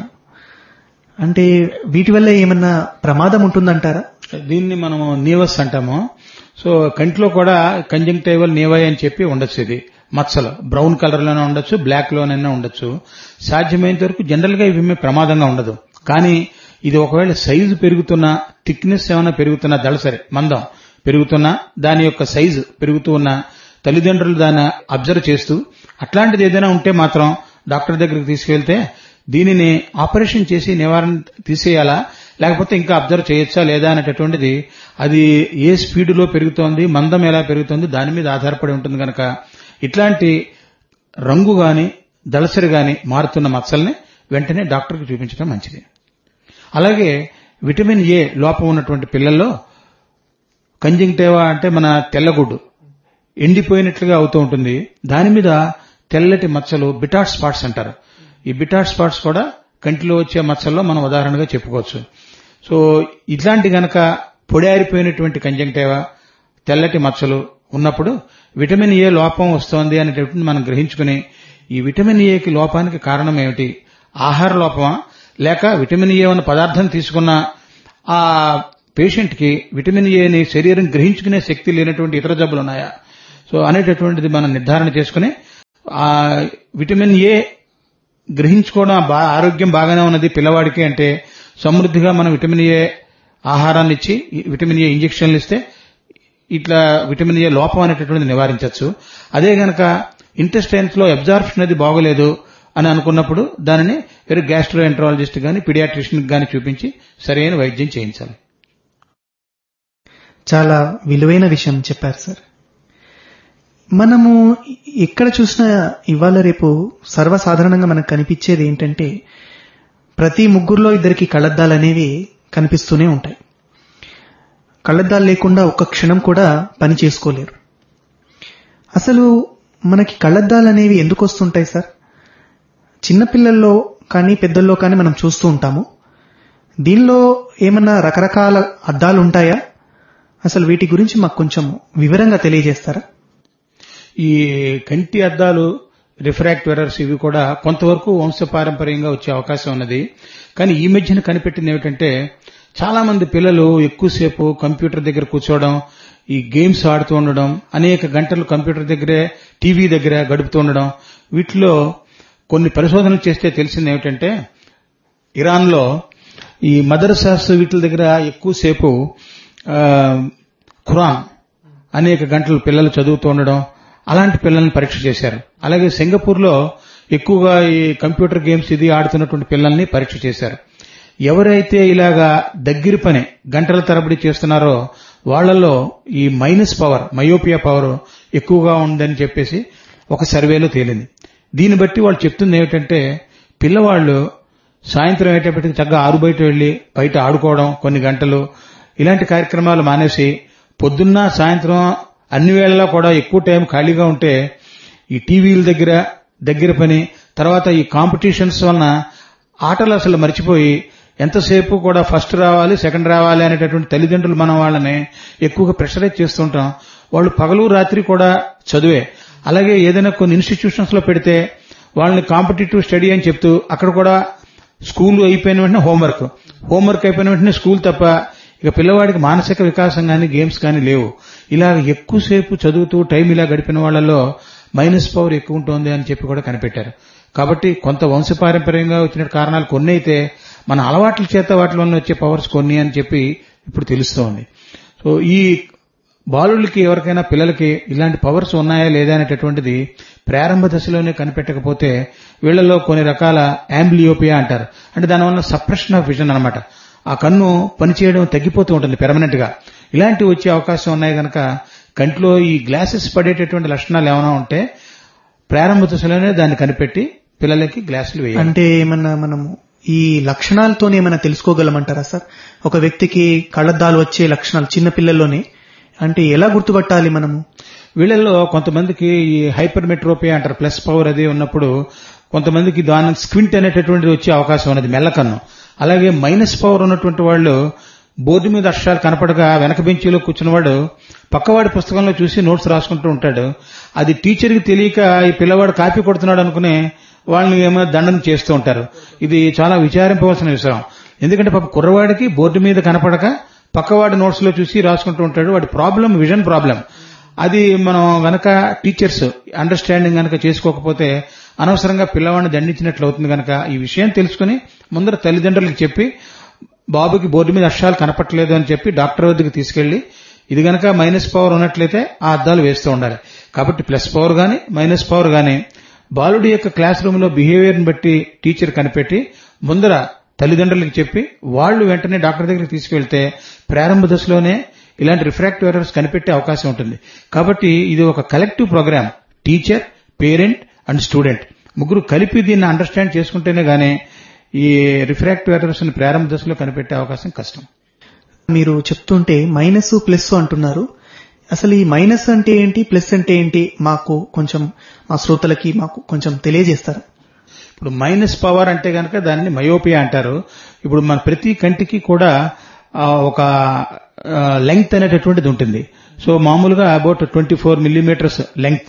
అంటే వీటి వల్ల ఏమన్నా ప్రమాదం ఉంటుందంటారా? దీన్ని మనము నీవస్ అంటాము. సో కంటిలో కూడా కంజంక్టివల్ నీవై అని చెప్పి ఉండొచ్చు. ఇది మచ్చలు బ్రౌన్ కలర్ లోనే ఉండొచ్చు, బ్లాక్ లోనైనా ఉండొచ్చు. సాధ్యమైనంత వరకు జనరల్ గా ఇవి ప్రమాదంగా ఉండదు. కానీ ఇది ఒకవేళ సైజు పెరుగుతున్నా, థిక్నెస్ ఏమైనా పెరుగుతున్నా, దళసరి మందం పెరుగుతున్నా, దాని యొక్క సైజు పెరుగుతూ ఉన్నా తల్లిదండ్రులు దాన్ని అబ్జర్వ్ చేస్తూ అట్లాంటిది ఏదైనా ఉంటే మాత్రం డాక్టర్ దగ్గరికి తీసుకెళ్తే దీనిని ఆపరేషన్ చేసి నివారణ తీసేయాలా, లేకపోతే ఇంకా అబ్జర్వ్ చేయొచ్చా లేదా అనేటటువంటిది అది ఏ స్పీడ్లో పెరుగుతోంది, మందం ఎలా పెరుగుతోంది దాని మీద ఆధారపడి ఉంటుంది. కనుక ఇట్లాంటి రంగు గాని దళసరి గాని మారుతున్న మచ్చల్ని వెంటనే డాక్టర్కి చూపించడం మంచిది. అలాగే విటమిన్ ఏ లోపం ఉన్నటువంటి పిల్లల్లో కంజంక్టివా అంటే మన తెల్లగుడ్డు ఎండిపోయినట్లుగా అవుతూ ఉంటుంది. దాని మీద తెల్లటి మచ్చలు బిటాట్ స్పాట్స్ అంటారు. ఈ బిటాట్ స్పాట్స్ కూడా కంటిలో వచ్చే మచ్చల్లో మనం ఉదాహరణగా చెప్పుకోవచ్చు. సో ఇట్లాంటి గనక పొడారిపోయినటువంటి కంజంక్టివా, తెల్లటి మచ్చలు ఉన్నప్పుడు విటమిన్ ఏ లోపం వస్తోంది అనేటటువంటి మనం గ్రహించుకుని ఈ విటమిన్ ఏకి లోపానికి కారణం ఏమిటి, ఆహార లోపమా లేక విటమిన్ ఏ అన్న పదార్థం తీసుకున్న ఆ పేషెంట్ కి విటమిన్ ఏని శరీరం గ్రహించుకునే శక్తి లేనటువంటి ఇతర జబ్బులు ఉన్నాయా, సో అనేటటువంటిది మనం నిర్ధారణ చేసుకుని ఆ విటమిన్ ఏ గ్రహించుకోవడం ఆరోగ్యం బాగానే ఉన్నది పిల్లవాడికి అంటే సమృద్ధిగా మనం విటమిన్ ఏ ఆహారాన్ని ఇచ్చి విటమిన్ ఏ ఇంజెక్షన్లు ఇస్తే ఇట్లా విటమిన్ ఏ లోపం అనేటటువంటిది నివారించవచ్చు. అదే గనక ఇంటెస్టైన్స్ లో అబ్జార్ప్షన్ అది బాగోలేదు అని అనుకున్నప్పుడు దానిని వేరే గ్యాస్ట్రోఎంట్రాలజిస్ట్ గాని పీడియాట్రిషియన్ గాని చూపించి సరైన వైద్యం చేయించాలి. చాలా విలువైన విషయం చెప్పారు సార్. మనము ఎక్కడ చూసినా ఇవాళ రేపు సర్వసాధారణంగా మనకు కనిపించేది ఏంటంటే ప్రతి ముగ్గురులో ఇద్దరికి కళ్లద్దాలు అనేవి కనిపిస్తూనే ఉంటాయి. కళ్లద్దాలు లేకుండా ఒక్క క్షణం కూడా పని చేసుకోలేరు. అసలు మనకి కళ్లద్దాలు అనేవి ఎందుకు వస్తుంటాయి సార్? చిన్నపిల్లల్లో కానీ పెద్దల్లో కానీ మనం చూస్తూ ఉంటాము. దీనిలో ఏమన్నా రకరకాల అద్దాలు ఉంటాయా? అసలు వీటి గురించి మాకు కొంచెం వివరంగా తెలియజేస్తారా? ఈ కంటి అద్దాలు రిఫ్రాక్టివ్ ఎర్రర్స్ ఇవి కూడా కొంతవరకు వంశపారంపర్యంగా వచ్చే అవకాశం ఉన్నది. కానీ ఈ మధ్యన కనిపెట్టింది ఏమిటంటే చాలా మంది పిల్లలు ఎక్కువసేపు కంప్యూటర్ దగ్గర కూర్చోవడం, ఈ గేమ్స్ ఆడుతూ ఉండడం, అనేక గంటలు కంప్యూటర్ దగ్గరే టీవీ దగ్గర గడుపుతూ ఉండడం, వీటిలో కొన్ని పరిశోధనలు చేస్తే తెలిసింది ఏమిటంటే ఇరాన్ లో ఈ మదర్సాస్ వీటి దగ్గర ఎక్కువసేపు ఖురాన్ అనేక గంటలు పిల్లలు చదువుతూ ఉండడం, అలాంటి పిల్లల్ని పరీక్ష చేశారు. అలాగే సింగపూర్ లో ఎక్కువగా ఈ కంప్యూటర్ గేమ్స్ ఇది ఆడుతున్నటువంటి పిల్లల్ని పరీక్ష చేశారు. ఎవరైతే ఇలాగా దగ్గర పని గంటల తరబడి చేస్తున్నారో వాళ్లలో ఈ మైనస్ పవర్, మయోపియా పవర్ ఎక్కువగా ఉందని చెప్పేసి ఒక సర్వేలో తేలింది. దీన్ని బట్టి వాళ్ళు చెప్తుంది ఏమిటంటే పిల్లవాళ్లు సాయంత్రం అయ్యేటప్పటికి చక్కగా ఆరు బయట వెళ్లి బయట ఆడుకోవడం కొన్ని గంటలు, ఇలాంటి కార్యక్రమాలు మానేసి పొద్దున్న సాయంత్రం అన్ని వేళలా కూడా ఎక్కువ టైం ఖాళీగా ఉంటే ఈ టీవీల దగ్గర పని, తర్వాత ఈ కాంపిటీషన్స్ వలన ఆటలు అసలు మర్చిపోయి ఎంతసేపు కూడా ఫస్ట్ రావాలి సెకండ్ రావాలి అనేటటువంటి తల్లిదండ్రులు మనం వాళ్ళని ఎక్కువగా ప్రెషరైజ్ చేస్తుంటాం. వాళ్ళు పగలు రాత్రి కూడా చదువే. అలాగే ఏదైనా కొన్ని ఇన్స్టిట్యూషన్స్ లో పెడితే వాళ్ళని కాంపిటేటివ్ స్టడీ అని చెప్తూ అక్కడ కూడా స్కూల్ అయిపోయిన వెంటనే హోంవర్క్ అయిపోయిన వెంటనే స్కూల్ తప్ప ఇక పిల్లవాడికి మానసిక వికాసం గాని గేమ్స్ గాని లేవు. ఇలా ఎక్కువసేపు చదువుతూ టైం ఇలా గడిపిన వాళ్లలో మైనస్ పవర్ ఎక్కువ ఉంటుంది అని చెప్పి కూడా కనిపెట్టారు. కాబట్టి కొంత వంశపారంపర్యంగా వచ్చిన కారణాలు కొన్ని అయితే మన అలవాట్ల చేత వాటి వల్ల వచ్చే పవర్స్ కొన్ని అని చెప్పి ఇప్పుడు తెలుస్తోంది. సో ఈ బాలులకి ఎవరికైనా పిల్లలకి ఇలాంటి పవర్స్ ఉన్నాయా లేదా అనేటటువంటిది ప్రారంభ దశలోనే కనిపెట్టకపోతే వీళ్లలో కొన్ని రకాల యాంబ్లియోపియా అంటారు. అంటే దానివల్ల సప్రెషన్ ఆఫ్ విజన్ అన్నమాట. ఆ కన్ను పనిచేయడం తగ్గిపోతూ ఉంటుంది పెర్మనెంట్ గా. ఇలాంటివి వచ్చే అవకాశం ఉన్నాయి కనుక కంట్లో ఈ గ్లాసెస్ పడేటటువంటి లక్షణాలు ఏమైనా ఉంటే ప్రారంభ దశలోనే దాన్ని కనిపెట్టి పిల్లలకి గ్లాసులు వేయాలి. అంటే ఏమన్నా మనము ఈ లక్షణాలతోనే ఏమైనా తెలుసుకోగలమంటారా సార్? ఒక వ్యక్తికి కళ్లద్దాలు వచ్చే లక్షణాలు చిన్న పిల్లల్లోనే అంటే ఎలా గుర్తుపట్టాలి మనము? వీళ్ళల్లో కొంతమందికి ఈ హైపర్మెట్రోపియా అంటారు, ప్లస్ పవర్ అది ఉన్నప్పుడు కొంతమందికి దాని స్క్వింట్ అనేటటువంటిది వచ్చే అవకాశం ఉన్నది, మెల్లకన్ను. అలాగే మైనస్ పవర్ ఉన్నటువంటి వాళ్ళు బోర్డు మీద అక్షరాలు కనపడగా వెనక బెంచీలో కూర్చున్నవాడు పక్కవాడి పుస్తకంలో చూసి నోట్స్ రాసుకుంటూ ఉంటాడు. అది టీచర్కి తెలియక ఈ పిల్లవాడు కాపీ కొడుతున్నాడు అనుకుని వాళ్ళని ఏమైనా దండన చేస్తూ ఉంటారు. ఇది చాలా విచారింపవలసిన విషయం. ఎందుకంటే పాప కుర్రవాడికి బోర్డు మీద కనపడక పక్కవాడి నోట్స్ లో చూసి రాసుకుంటూ ఉంటాడు. వాడి ప్రాబ్లం విజన్ ప్రాబ్లం. అది మనం గనక టీచర్స్ అండర్స్టాండింగ్ గనక చేసుకోకపోతే అనవసరంగా పిల్లవాడిని దండించినట్లు అవుతుంది. గనక ఈ విషయం తెలుసుకుని ముందర తల్లిదండ్రులకు చెప్పి బాబుకి బోర్డు మీద అక్షరాలు కనపట్లేదు అని చెప్పి డాక్టర్ వద్దకు తీసుకెళ్లి ఇది గనక మైనస్ పవర్ ఉన్నట్లయితే ఆ అద్దాలు వేస్తూ ఉండాలి. కాబట్టి ప్లస్ పవర్ గాని మైనస్ పవర్ గాని బాలుడి యొక్క క్లాస్ రూమ్ లో బిహేవియర్ ని బట్టి టీచర్ కనిపెట్టి ముందర తల్లిదండ్రులకు చెప్పి వాళ్ళు వెంటనే డాక్టర్ దగ్గరికి తీసుకెళ్తే ప్రారంభ దశలోనే ఇలాంటి రిఫ్రాక్టివ్ ఎర్రర్స్ కనిపెట్టే అవకాశం ఉంటుంది. కాబట్టి ఇది ఒక collective programme. Teacher, parent and student ముగ్గురు కలిపి దీన్ని అండర్స్టాండ్ చేసుకుంటేనే గానీ ఈ రిఫ్రాక్టివ్ ఎర్రర్స్ ని ప్రారంభ దశలో కనిపెట్టే అవకాశం కష్టం. మీరు చెప్తుంటే మైనస్ ప్లస్ అంటున్నారు. అసలు ఈ మైనస్ అంటే ఏంటి, ప్లస్ అంటే ఏంటి, మాకు కొంచెం మా శ్రోతలకి మాకు కొంచెం తెలియజేస్తారా? ఇప్పుడు మైనస్ పవర్ అంటే గనక దానిని మయోపియా అంటారు. ఇప్పుడు మన ప్రతి కంటికి కూడా ఒక లెంగ్త్ అనేటటువంటిది ఉంటుంది. సో మామూలుగా about 24 millimetres length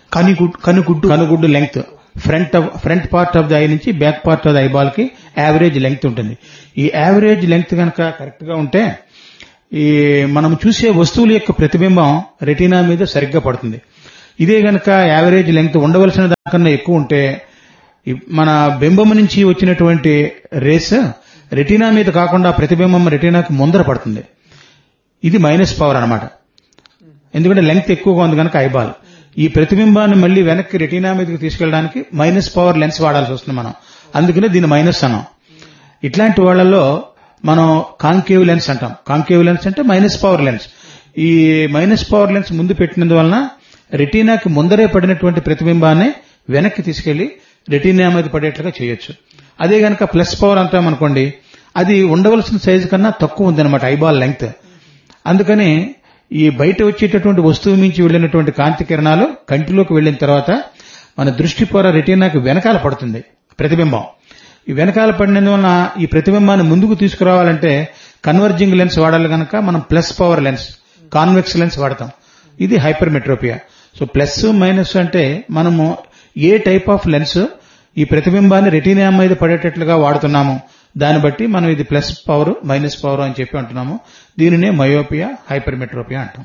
కనుగుడ్డు length front part of the I నుంచి back part of the eyeball కి యావరేజ్ లెంగ్త్ ఉంటుంది. ఈ యావరేజ్ లెంగ్త్ కనుక కరెక్ట్ గా ఉంటే ఈ మనం చూసే వస్తువుల యొక్క ప్రతిబింబం రెటీనా మీద సరిగ్గా పడుతుంది. ఇదే గనక యావరేజ్ లెంగ్త్ ఉండవలసిన దానికన్నా ఎక్కువ ఉంటే మన బింబం నుంచి వచ్చినటువంటి రేస్ రెటీనా మీద కాకుండా ప్రతిబింబం రెటీనాకి ముందర పడుతుంది. ఇది మైనస్ పవర్ అన్నమాట. ఎందుకంటే లెంగ్త్ ఎక్కువగా ఉంది కనుక ఐబాల్. ఈ ప్రతిబింబాన్ని మళ్ళీ వెనక్కి రెటీనా మీదకి తీసుకెళ్ళడానికి మైనస్ పవర్ లెన్స్ వాడాల్సి వస్తుంది మనం. అందుకనే దీన్ని మైనస్ అన్నాం. ఇట్లాంటి వాళ్లలో మనం కాంకేవ్ లెన్స్ అంటాం. కాంకేవ్ లెన్స్ అంటే మైనస్ పవర్ లెన్స్. ఈ మైనస్ పవర్ లెన్స్ ముందు పెట్టినందువలన రెటీనాకి ముందరే పడినటువంటి ప్రతిబింబాన్ని వెనక్కి తీసుకెళ్లి రెటీనా మీద పడేట్లుగా చేయొచ్చు. అదే గనక ప్లస్ పవర్ అంటామనుకోండి, అది ఉండవలసిన సైజు కన్నా తక్కువ ఉందన్నమాట ఐబాల్ లెంగ్త్. అందుకని ఈ బయట వచ్చేటటువంటి వస్తువు నుంచి వెళ్లినటువంటి కాంతి కిరణాలు కంటిలోకి వెళ్లిన తర్వాత మన దృష్టి పొర రెటీనాకి వెనకాల పడుతుంది ప్రతిబింబం. ఈ వెనకాల పడినందువలన ఈ ప్రతిబింబాన్ని ముందుకు తీసుకురావాలంటే కన్వర్జింగ్ లెన్స్ వాడాలి కనుక మనం plus power lens, convex lens వాడతాం. ఇది హైపర్మెట్రోపియా. సో ప్లస్ మైనస్ అంటే మనము ఏ టైప్ ఆఫ్ లెన్స్ ఈ ప్రతిబింబాన్ని రెటీనా మీద పడేటట్లుగా వాడుతున్నాము, దాన్ని బట్టి మనం ఇది ప్లస్ పవర్ మైనస్ పవర్ అని చెప్పి అంటున్నాము. దీనినే మయోపియా, హైపర్మెట్రోపియా అంటాం.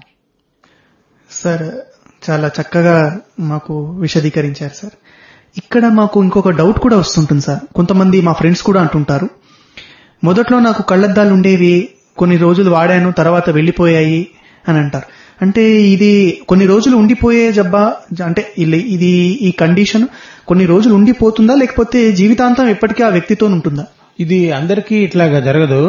సార్ చాలా చక్కగా మాకు విశదీకరించారు సార్. ఇక్కడ మాకు ఇంకొక డౌట్ కూడా వస్తుంటుంది సార్. కొంతమంది మా ఫ్రెండ్స్ కూడా అంటుంటారు, మొదట్లో నాకు కళ్లద్దాలు ఉండేవి, కొన్ని రోజులు వాడాను, తర్వాత వెళ్లిపోయాయి అని అంటారు. అంటే ఇది కొన్ని రోజులు ఉండిపోయే జబ్బా, అంటే ఇది ఈ కండిషన్ కొన్ని రోజులు ఉండిపోతుందా, లేకపోతే జీవితాంతం ఎప్పటికీ ఆ వ్యక్తితో ఉంటుందా? ఇది అందరికీ ఇట్లాగా జరగదు.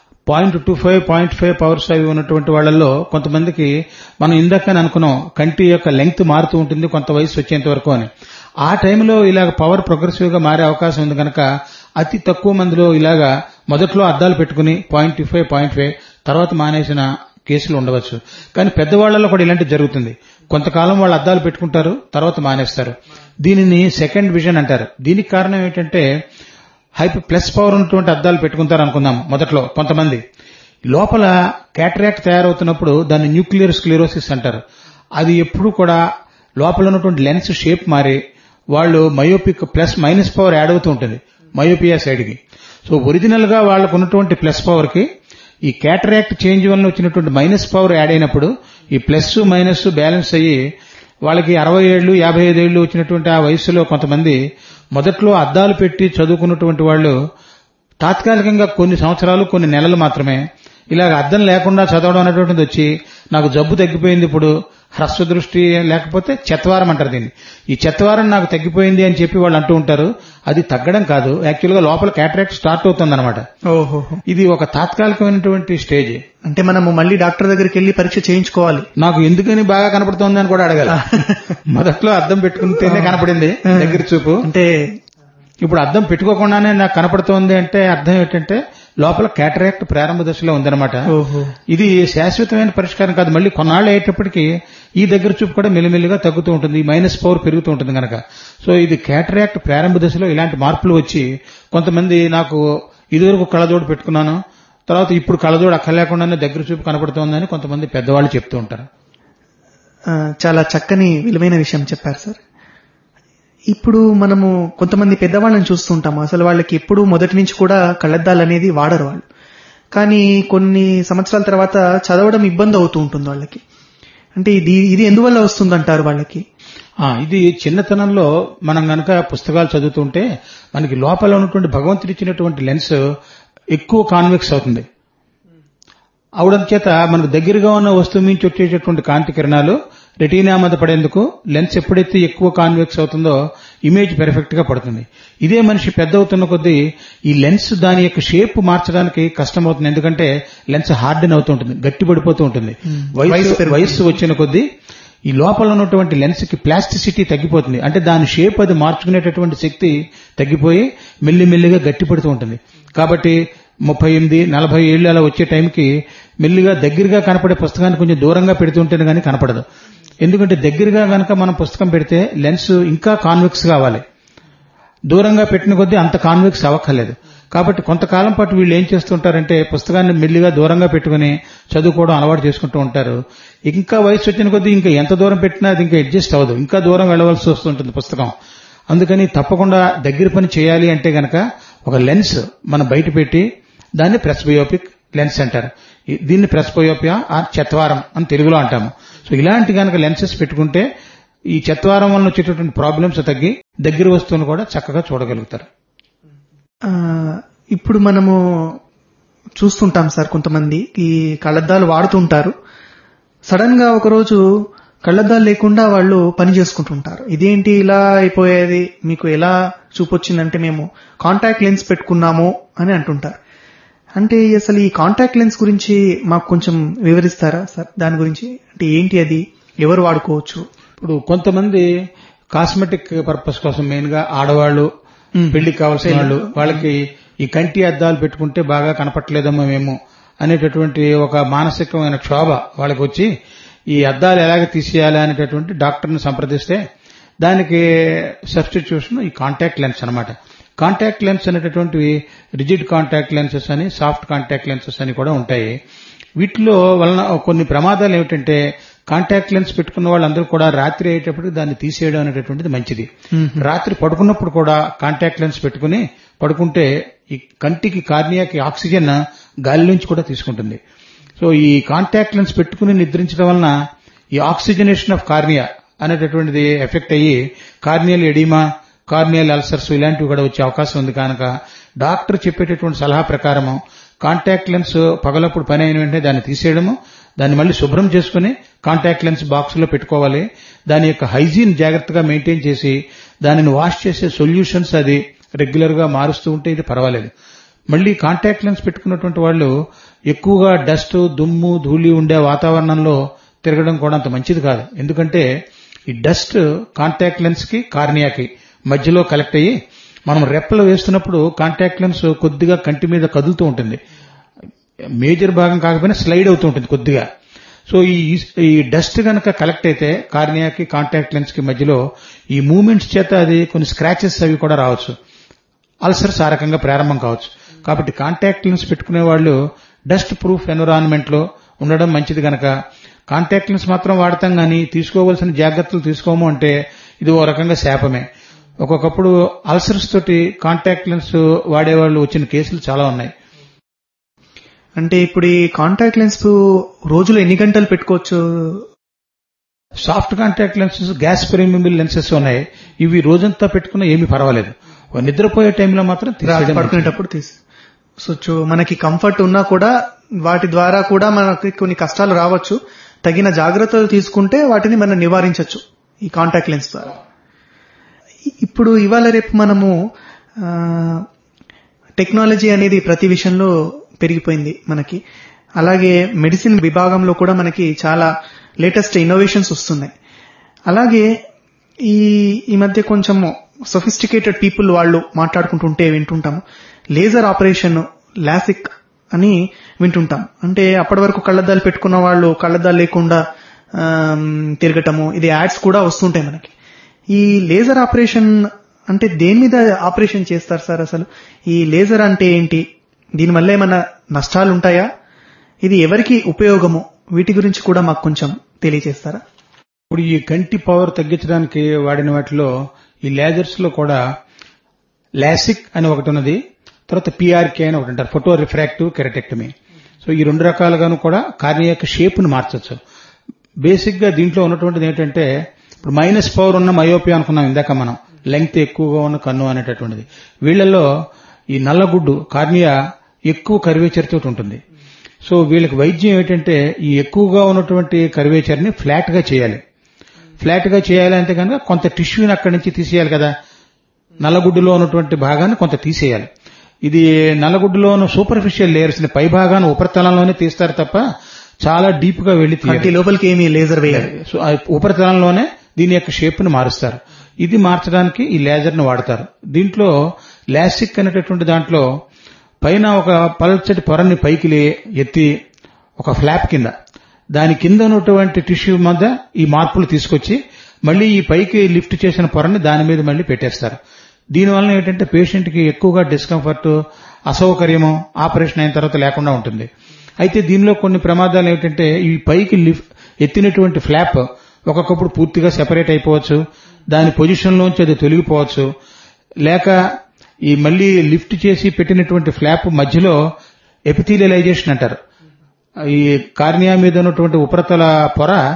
0.25, 0.5 పవర్స్ అవి ఉన్నటువంటి వాళ్లలో కొంతమందికి మనం ఇందాకని అనుకున్నాం కంటి యొక్క లెంగ్త్ మారుతూ ఉంటుంది కొంత వయసు వచ్చేంత వరకు అని. ఆ టైంలో ఇలాగ పవర్ ప్రోగ్రెసివ్ గా మారే అవకాశం ఉంది కనుక అతి తక్కువ మందిలో ఇలాగా మొదట్లో అద్దాలు పెట్టుకుని 0.25, 0.5 తర్వాత మానేసిన కేసులు ఉండవచ్చు. కానీ పెద్దవాళ్లలో కూడా ఇలాంటి జరుగుతుంది. కొంతకాలం వాళ్ళు అద్దాలు పెట్టుకుంటారు, తర్వాత మానేస్తారు. దీనిని సెకండ్ విజన్ అంటారు. దీనికి కారణం ఏంటంటే ప్లస్ పవర్ ఉన్నటువంటి అద్దాలు పెట్టుకుంటారు అనుకుందాం. మొదట్లో కొంతమంది లోపల క్యాటరాక్ట్ తయారవుతున్నప్పుడు దాన్ని న్యూక్లియర్ స్క్లెరోసిస్ అంటారు. అది ఎప్పుడు కూడా లోపల ఉన్నటువంటి లెన్స్ షేప్ మారి వాళ్ళు myopic plus minus power add అవుతూ ఉంటుంది మయోపియా సైడ్ కి. సో ఒరిజినల్ గా వాళ్ళకు ఉన్నటువంటి ప్లస్ పవర్ కి ఈ క్యాటరాక్ట్ చేంజ్ వల్ల వచ్చినటువంటి మైనస్ పవర్ యాడ్ అయినప్పుడు ఈ ప్లస్ మైనస్ బ్యాలెన్స్ అయ్యి వాళ్ళకి 60 ఏళ్లు 55 ఏళ్లు వచ్చినటువంటి ఆ వయసులో కొంతమంది మొదట్లో అద్దాలు పెట్టి చదువుకున్నటువంటి వాళ్ళు తాత్కాలికంగా కొన్ని సంవత్సరాలు కొన్ని నెలలు మాత్రమే ఇలాగ అద్దం లేకుండా చదవడం అనేటువంటిది వచ్చి నాకు జబ్బు తగ్గిపోయింది, ఇప్పుడు హ్రస్వ దృష్టి లేకపోతే చెత్వారం అంటారు దీన్ని, ఈ చెత్వారం నాకు తగ్గిపోయింది అని చెప్పి వాళ్ళు అంటూ ఉంటారు. అది తగ్గడం కాదు, యాక్చువల్ గా లోపల క్యాటరాక్ట్ స్టార్ట్ అవుతుందన్నమాట. ఇది ఒక తాత్కాలికమైనటువంటి స్టేజ్. అంటే మనము మళ్ళీ డాక్టర్ దగ్గరికి వెళ్లి పరీక్ష చేయించుకోవాలి. నాకు ఎందుకని బాగా కనపడుతోంది అని కూడా అడగాలి. మొదట్లో అద్దం పెట్టుకుంటేనే కనపడింది దగ్గర చూపు, అంటే ఇప్పుడు అద్దం పెట్టుకోకుండానే నాకు కనపడుతోంది అంటే అర్థం ఏంటంటే లోపల క్యాటరాక్ట్ ప్రారంభ దశలో ఉందన్నమాట. ఇది శాశ్వతమైన పరిష్కారం కాదు. మళ్ళీ కొన్నాళ్ళు అయ్యేటప్పటికీ ఈ దగ్గర చూపు కూడా మెల్లిమెల్లిగా తగ్గుతూ ఉంటుంది, మైనస్ పవర్ పెరుగుతూ ఉంటుంది కనుక. సో ఇది క్యాటరాక్ట్ ప్రారంభ దశలో ఇలాంటి మార్పులు వచ్చి కొంతమంది నాకు ఇదివరకు కళ్ళజోడు పెట్టుకున్నాను, తర్వాత ఇప్పుడు కళ్ళజోడు అక్కర్లేకుండానే దగ్గర చూపు కనపడుతోందని కొంతమంది పెద్దవాళ్ళు చెప్తూ ఉంటారు. చాలా చక్కని విలువైన విషయం చెప్పారు సార్. ఇప్పుడు మనము కొంతమంది పెద్దవాళ్ళని చూస్తుంటాము, అసలు వాళ్ళకి ఎప్పుడు మొదటి నుంచి కూడా కళ్లద్దాలు అనేది వాడరు వాళ్ళు. కానీ కొన్ని సంవత్సరాల తర్వాత చదవడం ఇబ్బంది అవుతూ ఉంటుంది వాళ్ళకి. అంటే ఇది ఎందువల్ల వస్తుందంటారు వాళ్ళకి? ఇది చిన్నతనంలో మనం గనక పుస్తకాలు చదువుతుంటే మనకి లోపల ఉన్నటువంటి భగవంతుడు ఇచ్చినటువంటి లెన్స్ ఎక్కువ కాన్వెక్స్ అవుతుంది. అవడం చేత మనకు దగ్గరగా ఉన్న వస్తువు నుంచి వచ్చేటటువంటి కాంతి కిరణాలు రెటీనా మీద పడేందుకు లెన్స్ ఎప్పుడైతే ఎక్కువ కాన్వెక్స్ అవుతుందో ఇమేజ్ పెర్ఫెక్ట్ గా పడుతుంది. ఇదే మనిషి పెద్ద అవుతున్న కొద్దీ ఈ లెన్స్ దాని యొక్క షేప్ మార్చడానికి కష్టమవుతుంది. ఎందుకంటే లెన్స్ హార్డెన్ అవుతూ ఉంటుంది, గట్టి పడిపోతూ ఉంటుంది. వయస్సు వచ్చిన కొద్దీ ఈ లోపల ఉన్నటువంటి లెన్స్ కి ప్లాస్టిసిటీ తగ్గిపోతుంది. అంటే దాని షేప్ అది మార్చుకునేటటువంటి శక్తి తగ్గిపోయి మెల్లిమెల్లిగా గట్టి పడుతూ ఉంటుంది. కాబట్టి 38, 40 ఏళ్ళు అలా వచ్చే టైంకి మెల్లిగా దగ్గరగా కనపడే పుస్తకాన్ని కొంచెం దూరంగా పెడుతుంటేనే కానీ కనపడదు. ఎందుకంటే దగ్గరగా గనక మనం పుస్తకం పెడితే లెన్స్ ఇంకా కాన్వెక్స్ కావాలి, దూరంగా పెట్టిన కొద్దీ అంత కాన్వెక్స్ అవ్వక్కర్లేదు. కాబట్టి కొంతకాలం పాటు వీళ్ళు ఏం చేస్తుంటారంటే పుస్తకాన్ని మెల్లిగా దూరంగా పెట్టుకుని చదువుకోవడం అలవాటు చేసుకుంటూ ఉంటారు. ఇంకా వయసు వచ్చిన కొద్దీ ఇంకా ఎంత దూరం పెట్టినా అది ఇంకా అడ్జస్ట్ అవ్వదు, ఇంకా దూరం వెళ్లవలసి వస్తుంటుంది పుస్తకం. అందుకని తప్పకుండా దగ్గర పని చేయాలి అంటే గనక ఒక లెన్స్ మనం బయట పెట్టి దాన్ని ప్రెస్బయోపిక్ లెన్స్ అంటారు. దీన్ని ప్రెస్బయోపియా ఆర్ చెత్వారం అని తెలుగులో అంటాము. సో ఇలాంటి గనక లెన్సెస్ పెట్టుకుంటే ఈ చత్వారం వలన వచ్చేటటువంటి ప్రాబ్లమ్స్ తగ్గి దగ్గర వస్తువును కూడా చక్కగా చూడగలుగుతారు. ఇప్పుడు మనము చూస్తుంటాం సార్, కొంతమంది ఈ కళ్లద్దాలు వాడుతుంటారు, సడన్ గా ఒకరోజు కళ్లద్దాలు లేకుండా వాళ్ళు పని చేసుకుంటుంటారు. ఇదేంటి ఇలా అయిపోయేది, మీకు ఎలా చూపొచ్చిందంటే మేము కాంటాక్ట్ లెన్స్ పెట్టుకున్నాము అని అంటుంటారు. అంటే అసలు ఈ కాంటాక్ట్ లెన్స్ గురించి మాకు కొంచెం వివరిస్తారా సార్? దాని గురించి అంటే ఏంటి, అది ఎవరు వాడుకోవచ్చు? ఇప్పుడు కొంతమంది కాస్మెటిక్ పర్పస్ కోసం, మెయిన్ గా ఆడవాళ్లు, పెళ్లికి కావాల్సిన వాళ్ళు, వాళ్ళకి ఈ కంటి అద్దాలు పెట్టుకుంటే బాగా కనపట్లేదమ్మా మేము అనేటటువంటి ఒక మానసికమైన క్షోభ వాళ్ళకి వచ్చి ఈ అద్దాలు ఎలాగ తీసేయాలి అనేటటువంటి డాక్టర్ని సంప్రదిస్తే దానికి సబ్స్టిట్యూషన్ ఈ కాంటాక్ట్ లెన్స్ అన్నమాట. కాంటాక్ట్ లెన్స్ అనేటటువంటివి రిజిడ్ కాంటాక్ట్ లెన్సెస్ అని, సాఫ్ట్ కాంటాక్ట్ లెన్సెస్ అని కూడా ఉంటాయి. వీటిలో వలన కొన్ని ప్రమాదాలు ఏమిటంటే కాంటాక్ట్ లెన్స్ పెట్టుకున్న వాళ్ళందరూ కూడా రాత్రి అయ్యేటప్పటికి దాన్ని తీసేయడం అనేటటువంటిది మంచిది. రాత్రి పడుకున్నప్పుడు కూడా కాంటాక్ట్ లెన్స్ పెట్టుకుని పడుకుంటే ఈ కంటికి, కార్నియాకి ఆక్సిజన్ గాలి నుంచి కూడా తీసుకుంటుంది. సో ఈ కాంటాక్ట్ లెన్స్ పెట్టుకుని నిద్రించడం వలన ఈ ఆక్సిజనేషన్ ఆఫ్ కార్నియా అనేటటువంటిది ఎఫెక్ట్ అయ్యి కార్నియల్ ఎడిమా, కార్నియల్ అల్సర్స్ ఇలాంటివి కూడా వచ్చే అవకాశం ఉంది. కనుక డాక్టర్ చెప్పేటటువంటి సలహా ప్రకారం కాంటాక్ట్ లెన్స్ పగలప్పుడు పని అయిన వెంటనే దాన్ని తీసేయడము, దాన్ని మళ్ళీ శుభ్రం చేసుకుని కాంటాక్ట్ లెన్స్ బాక్స్ లో పెట్టుకోవాలి. దాని యొక్క హైజీన్ జాగ్రత్తగా మెయింటైన్ చేసి దానిని వాష్ చేసే సొల్యూషన్స్ అది రెగ్యులర్ గా మారుస్తూ ఉంటే ఇది పర్వాలేదు. మళ్ళీ కాంటాక్ట్ లెన్స్ పెట్టుకున్నటువంటి వాళ్ళు ఎక్కువగా డస్ట్, దుమ్ము, ధూళి ఉండే వాతావరణంలో తిరగడం కూడా అంత మంచిది కాదు. ఎందుకంటే ఈ డస్ట్ కాంటాక్ట్ లెన్స్ కి, కార్నియాకి మధ్యలో కలెక్ట్ అయ్యి మనం రెప్పలు వేస్తున్నప్పుడు కాంటాక్ట్ లెన్స్ కొద్దిగా కంటి మీద కదులుతూ ఉంటుంది. మేజర్ భాగం కాకపోయినా స్లైడ్ అవుతూ ఉంటుంది కొద్దిగా. సో ఈ డస్ట్ కనుక కలెక్ట్ అయితే కార్నియాకి, కాంటాక్ట్ లెన్స్ కి మధ్యలో ఈ మూవ్మెంట్స్ చేత అది కొన్ని స్క్రాచెస్ అవి కూడా రావచ్చు, అల్సర్స్ ఆ రకంగా ప్రారంభం కావచ్చు. కాబట్టి కాంటాక్ట్ లెన్స్ పెట్టుకునే వాళ్ళు డస్ట్ ప్రూఫ్ ఎన్విరాన్మెంట్ లో ఉండడం మంచిది. గనక కాంటాక్ట్ లెన్స్ మాత్రం వాడతాం గానీ తీసుకోవాల్సిన జాగ్రత్తలు తీసుకోము అంటే ఇది ఓ రకంగా శాపమే. ఒక్కొక్కప్పుడు అల్సర్స్ తోటి కాంటాక్ట్ లెన్స్ వాడేవాళ్ళు వచ్చిన కేసులు చాలా ఉన్నాయి. అంటే ఇప్పుడు ఈ కాంటాక్ట్ లెన్స్ రోజులో ఎన్ని గంటలు పెట్టుకోవచ్చు? Soft contact lenses, gas permeable lenses ఉన్నాయి. ఇవి రోజంతా పెట్టుకున్నా ఏమీ పర్వాలేదు. నిద్రపోయే టైంలో మాత్రం పడుకునేటప్పుడు తీసుకోవచ్చు. మనకి కంఫర్ట్ ఉన్నా కూడా వాటి ద్వారా కూడా మనకి కొన్ని కష్టాలు రావచ్చు. తగిన జాగ్రత్తలు తీసుకుంటే వాటిని మనం నివారించవచ్చు ఈ కాంటాక్ట్ లెన్స్ ద్వారా. ఇప్పుడు ఇవాళ రేపు మనము టెక్నాలజీ అనేది ప్రతి విషయంలో పెరిగిపోయింది మనకి. అలాగే మెడిసిన్ విభాగంలో కూడా మనకి చాలా లేటెస్ట్ ఇన్నోవేషన్స్ వస్తున్నాయి. అలాగే ఈ మధ్య కొంచెం సొఫిస్టికేటెడ్ పీపుల్ వాళ్ళు మాట్లాడుకుంటుంటే వింటుంటాము, లేజర్ ఆపరేషన్, లాసిక్ అని వింటుంటాం. అంటే అప్పటి వరకు కళ్లద్దాలు పెట్టుకున్న వాళ్ళు కళ్లద్దాలు లేకుండా తిరగటము, ఇది యాడ్స్ కూడా వస్తుంటాయి మనకి. ఈ లేజర్ ఆపరేషన్ అంటే దేని మీద ఆపరేషన్ చేస్తారు సార్? అసలు ఈ లేజర్ అంటే ఏంటి? దీనివల్ల ఏమైనా నష్టాలు ఉంటాయా? ఇది ఎవరికి ఉపయోగము? వీటి గురించి కూడా మాకు కొంచెం తెలియజేస్తారా? ఇప్పుడు ఈ కంటి పవర్ తగ్గించడానికి వాడిన వాటిలో ఈ లేజర్స్ లో కూడా లాసిక్ అని ఒకటి ఉన్నది, తర్వాత పిఆర్కే అని ఒకటి అంటారు, ఫోటో రిఫ్రాక్టివ్ కెరటెక్టమీ. సో ఈ రెండు రకాలుగాను కూడా కార్నియా యొక్క షేప్ ను మార్చొచ్చు. బేసిక్ గా దీంట్లో ఉన్నటువంటిది ఏంటంటే, ఇప్పుడు మైనస్ పవర్ ఉన్న మయోపియా అనుకున్నాం ఇందాక మనం, లెంగ్త్ ఎక్కువగా ఉన్న కన్ను అనేటటువంటిది. వీళ్లలో ఈ నల్లగుడ్డు కార్నియా ఎక్కువ కర్వేచర్ తోటి ఉంటుంది. సో వీళ్ళకి వైద్యం ఏంటంటే ఈ ఎక్కువగా ఉన్నటువంటి కర్వేచర్ ని ఫ్లాట్ గా చేయాలి. ఫ్లాట్ గా చేయాలంటే కనుక కొంత టిష్యూని అక్కడి నుంచి తీసేయాలి కదా, నల్లగుడ్డులో ఉన్నటువంటి భాగాన్ని కొంత తీసేయాలి. ఇది నల్లగుడ్డులో ఉన్న సూపర్ఫిషియల్ లేయర్స్ ని పై భాగాన్ని ఉపరితలంలోనే తీస్తారు తప్ప చాలా డీప్ గా వెళ్లి తీయాలి. లోపలికి ఏమీ లేజర్ వేయాలి. సో ఉపరితలంలోనే దీని యొక్క షేప్ ని మారుస్తారు. ఇది మార్చడానికి ఈ లేజర్ ని వాడతారు. దీంట్లో లాసిక్ అనేటటువంటి దాంట్లో పైన ఒక పల్చటి పొరని పైకి ఎత్తి ఒక ఫ్లాప్ కింద, దాని కింద ఉన్నటువంటి టిష్యూ మధ్య ఈ మార్పులు తీసుకొచ్చి మళ్లీ ఈ పైకి లిఫ్ట్ చేసిన పొరని దాని మీద మళ్లీ పెట్టేస్తారు. దీనివల్ల ఏంటంటే పేషెంట్ కి ఎక్కువగా డిస్కంఫర్ట్, అసౌకర్యము ఆపరేషన్ అయిన తర్వాత లేకుండా ఉంటుంది. అయితే దీనిలో కొన్ని ప్రమాదాలు ఏమిటంటే ఈ పైకి ఎత్తినటువంటి ఫ్లాప్ ఒక్కొక్కప్పుడు పూర్తిగా సెపరేట్ అయిపోవచ్చు, దాని పొజిషన్ లోంచి అది తొలగిపోవచ్చు, లేక ఈ మళ్లీ లిఫ్ట్ చేసి పెట్టినటువంటి ఫ్లాప్ మధ్యలో ఎపిథీలియలైజేషన్ అంటారు. ఈ కార్నియా మీద ఉన్నటువంటి ఉపరితల పొర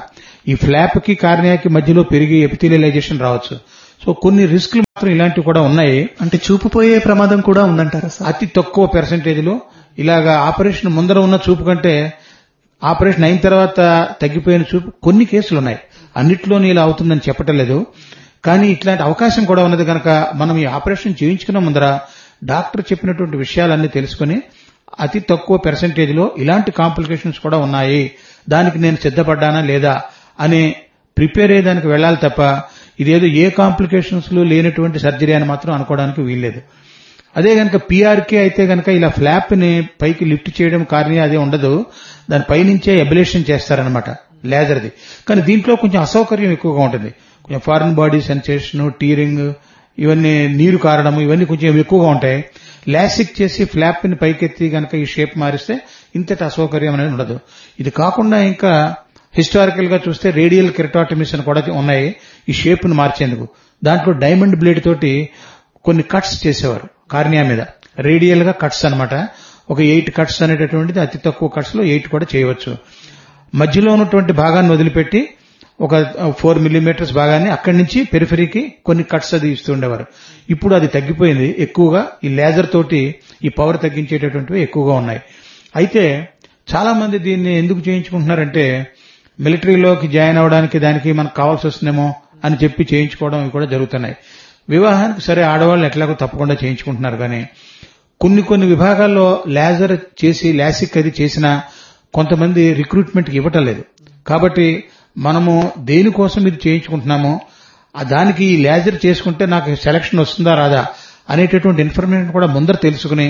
ఈ ఫ్లాప్ కి కార్నియాకి మధ్యలో పెరిగి ఎపిథీలియలైజేషన్ రావచ్చు. సో కొన్ని రిస్క్లు మాత్రం ఇలాంటివి కూడా ఉన్నాయి. అంటే చూపు పోయే ప్రమాదం కూడా ఉందంటారా సార్? అతి తక్కువ పెర్సెంటేజ్ లో ఇలాగా ఆపరేషన్ ముందర ఉన్న చూపు కంటే ఆపరేషన్ అయిన తర్వాత తగ్గిపోయిన చూపు కొన్ని కేసులు ఉన్నాయి. అన్నిట్లోనే ఇలా అవుతుందని చెప్పటం లేదు, కానీ ఇట్లాంటి అవకాశం కూడా ఉన్నది కనుక మనం ఈ ఆపరేషన్ చేయించుకున్న ముందర డాక్టర్ చెప్పినటువంటి విషయాలన్నీ తెలుసుకుని అతి తక్కువ పెర్సెంటేజ్ లో ఇలాంటి కాంప్లికేషన్స్ కూడా ఉన్నాయి, దానికి నేను సిద్ధపడ్డానా లేదా అని ప్రిపేర్ అయ్యేదానికి వెళ్లాలి తప్ప ఇదేదో ఏ కాంప్లికేషన్స్ లేనటువంటి సర్జరీ అని మాత్రం అనుకోవడానికి వీల్లేదు. అదే గనక పీఆర్కే అయితే గనక ఇలా ఫ్లాప్ ని పైకి లిఫ్ట్ చేయడం కార్నియా అదే ఉండదు, దాని పైనుంచే అబ్లేషన్ చేస్తారనమాట లేజర్ది. కానీ దీంట్లో కొంచెం అసౌకర్యం ఎక్కువగా ఉంటుంది. కొంచెం ఫారిన్ బాడీ సెన్సేషన్, టీరింగ్, ఇవన్నీ నీరు కారడం, ఇవన్నీ కొంచెం ఎక్కువగా ఉంటాయి. లాసిక్ చేసి ఫ్లాప్ ని పైకెత్తి గనక ఈ షేప్ మారిస్తే ఇంతటి అసౌకర్యం అనేది ఉండదు. ఇది కాకుండా ఇంకా హిస్టారికల్ గా చూస్తే రేడియల్ కెరటాటమీస్ అని కూడా ఉన్నాయి ఈ షేప్ ను మార్చేందుకు. దాంట్లో డైమండ్ బ్లేడ్ తోటి కొన్ని కట్స్ చేసేవారు కార్నియా మీద, రేడియల్ గా కట్స్ అన్నమాట. ఒక 8 కట్స్ అనేటటువంటిది అతి తక్కువ కట్స్ లో 8 కూడా చేయవచ్చు. మధ్యలో ఉన్నటువంటి భాగాన్ని వదిలిపెట్టి ఒక 4 మిల్లీమీటర్స్ భాగాన్ని అక్కడి నుంచి పెరిఫరీకి కొన్ని కట్స్ అది ఇస్తూ ఉండేవారు. ఇప్పుడు అది తగ్గిపోయింది. ఎక్కువగా ఈ లేజర్ తోటి ఈ పవర్ తగ్గించేటటువంటివి ఎక్కువగా ఉన్నాయి. అయితే చాలా మంది దీన్ని ఎందుకు చేయించుకుంటున్నారంటే మిలిటరీలోకి జాయిన్ అవడానికి దానికి మనకు కావాల్సి వస్తుందేమో అని చెప్పి చేయించుకోవడం ఇవి కూడా జరుగుతున్నాయి. వివాహానికి సరే ఆడవాళ్ళు ఎట్లాగో తప్పకుండా చేయించుకుంటున్నారు, కానీ కొన్ని విభాగాల్లో లేజర్ చేసి లాసిక్ అది చేసినా కొంతమంది రిక్రూట్మెంట్ కి ఇవ్వటం లేదు. కాబట్టి మనము దేనికోసం ఇది చేయించుకుంటున్నామో దానికి ఈ లేజర్ చేసుకుంటే నాకు సెలక్షన్ వస్తుందా రాదా అనేటటువంటి ఇన్ఫర్మేషన్ కూడా ముందర తెలుసుకుని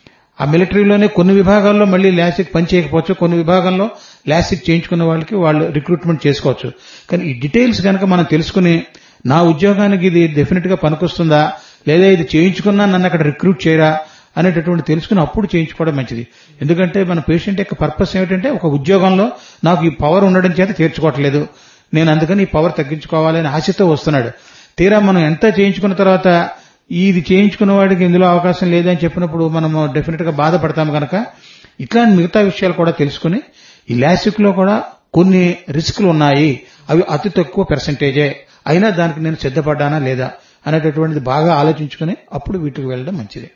ఆ మిలిటరీలోనే కొన్ని విభాగాల్లో మళ్లీ లాసిక్ పని చేయకపోవచ్చు, కొన్ని విభాగంలో లాసిక్ చేయించుకున్న వాళ్ళకి వాళ్ళు రిక్రూట్మెంట్ చేసుకోవచ్చు. కానీ ఈ డీటెయిల్స్ కనుక మనం తెలుసుకుని నా ఉద్యోగానికి ఇది డెఫినెట్ గా పనికొస్తుందా లేదా ఇది చేయించుకున్నా నన్ను అక్కడ రిక్రూట్ చేయరా అనేటటువంటి తెలుసుకుని అప్పుడు చేయించుకోవడం మంచిది. ఎందుకంటే మన పేషెంట్ యొక్క పర్పస్ ఏమిటంటే ఒక ఉద్యోగంలో నాకు ఈ పవర్ ఉండడం చేత చేర్చుకోవట్లేదు, నేను అందుకని ఈ పవర్ తగ్గించుకోవాలని ఆశతో వస్తున్నాడు. తీరా మనం ఎంత చేయించుకున్న తర్వాత ఇది చేయించుకున్న వాడికి ఇందులో అవకాశం లేదని చెప్పినప్పుడు మనము డెఫినెట్ గా బాధపడతాం కనుక ఇట్లాంటి మిగతా విషయాలు కూడా తెలుసుకుని ఈ లాసిక్ లో కూడా కొన్ని రిస్కులు ఉన్నాయి, అవి అతి తక్కువ పెర్సెంటేజే, అయినా దానికి నేను సిద్ధపడ్డానా లేదా అనేటటువంటిది బాగా ఆలోచించుకుని అప్పుడు వీటికి వెళ్ళడం మంచిది.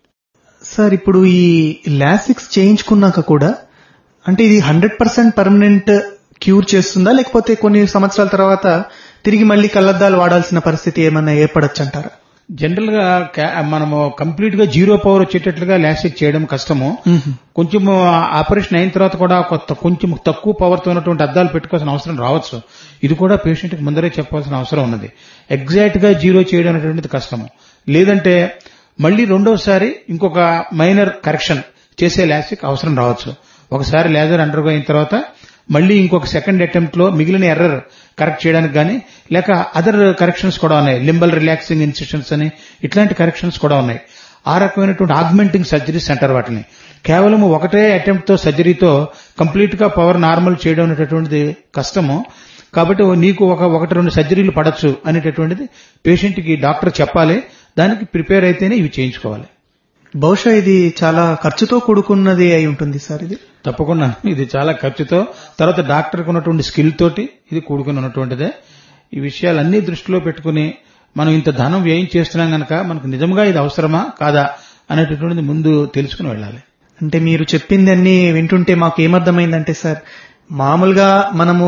సార్ ఇప్పుడు ఈ లాసిక్స్ చేయించుకున్నాక కూడా అంటే ఇది 100% పర్మనెంట్ క్యూర్ చేస్తుందా, లేకపోతే కొన్ని సంవత్సరాల తర్వాత తిరిగి మళ్లీ కళ్లద్దాలు వాడాల్సిన పరిస్థితి ఏమన్నా ఏర్పడచ్చు అంటారా? జనరల్ గా మనము కంప్లీట్ గా 0 పవర్ వచ్చేటట్లుగా లాసిక్ చేయడం కష్టము. కొంచెం ఆపరేషన్ అయిన తర్వాత కూడా కొంచెం తక్కువ పవర్ తో ఉన్నటువంటి అద్దాలు పెట్టుకోవాల్సిన అవసరం రావచ్చు. ఇది కూడా పేషెంట్ కి ముందరే చెప్పాల్సిన అవసరం ఉన్నది. ఎగ్జాక్ట్ గా 0 చేయడం అనేటువంటిది కష్టము. లేదంటే మళ్లీ రెండోసారి ఇంకొక మైనర్ కరెక్షన్ చేసే లాసిక్ అవసరం రావచ్చు. ఒకసారి లేజర్ అండర్గో అయిన తర్వాత మళ్లీ ఇంకొక సెకండ్ అటెంప్ట్ లో మిగిలిన ఎర్రర్ కరెక్ట్ చేయడానికి గానీ లేక అదర్ కరెక్షన్స్ కూడా ఉన్నాయి, లింబల్ రిలాక్సింగ్ ఇన్సిషన్స్ అని ఇట్లాంటి కరెక్షన్స్ కూడా ఉన్నాయి. ఆ రకమైనటువంటి ఆగ్మెంటింగ్ సర్జరీస్ అంటారు వాటిని. కేవలం ఒకటే అటెంప్ట్ తో సర్జరీతో కంప్లీట్ గా పవర్ నార్మల్ చేయడం అనేటటువంటిది కష్టము. కాబట్టి నీకు 1-2 సర్జరీలు పడొచ్చు అనేటటువంటిది పేషెంట్ కి డాక్టర్ చెప్పాలి. దానికి ప్రిపేర్ అయితేనే ఇవి చేయించుకోవాలి. బహుశా ఇది చాలా ఖర్చుతో కూడుకున్నది అయి ఉంటుంది సార్. ఇది తప్పకుండా ఇది చాలా ఖర్చుతో, తర్వాత డాక్టర్కి ఉన్నటువంటి స్కిల్ తోటి ఇది కూడుకుని ఉన్నటువంటిదే. ఈ విషయాలన్నీ దృష్టిలో పెట్టుకుని మనం ఇంత ధనం వ్యయం చేస్తున్నాం గనక మనకు నిజంగా ఇది అవసరమా కాదా అనేటటువంటిది ముందు తెలుసుకుని వెళ్ళాలి. అంటే మీరు చెప్పింది అన్ని వింటుంటే మాకు ఏమర్థమైందంటే సార్, మామూలుగా మనము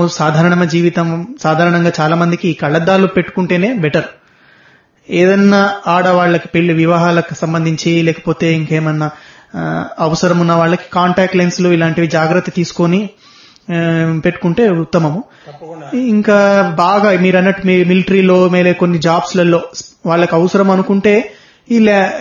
సాధారణంగా చాలా మందికి ఈ కళ్లద్దాలు పెట్టుకుంటేనే బెటర్. ఏదన్నా ఆడవాళ్లకి పెళ్లి వివాహాలకు సంబంధించి లేకపోతే ఇంకేమన్నా అవసరం ఉన్న వాళ్ళకి కాంటాక్ట్ లెన్స్లు ఇలాంటివి జాగ్రత్త తీసుకొని పెట్టుకుంటే ఉత్తమము. ఇంకా బాగా మీరు అన్నట్టు మిలిటరీలో మేలే కొన్ని జాబ్స్లలో వాళ్ళకి అవసరం అనుకుంటే ఈ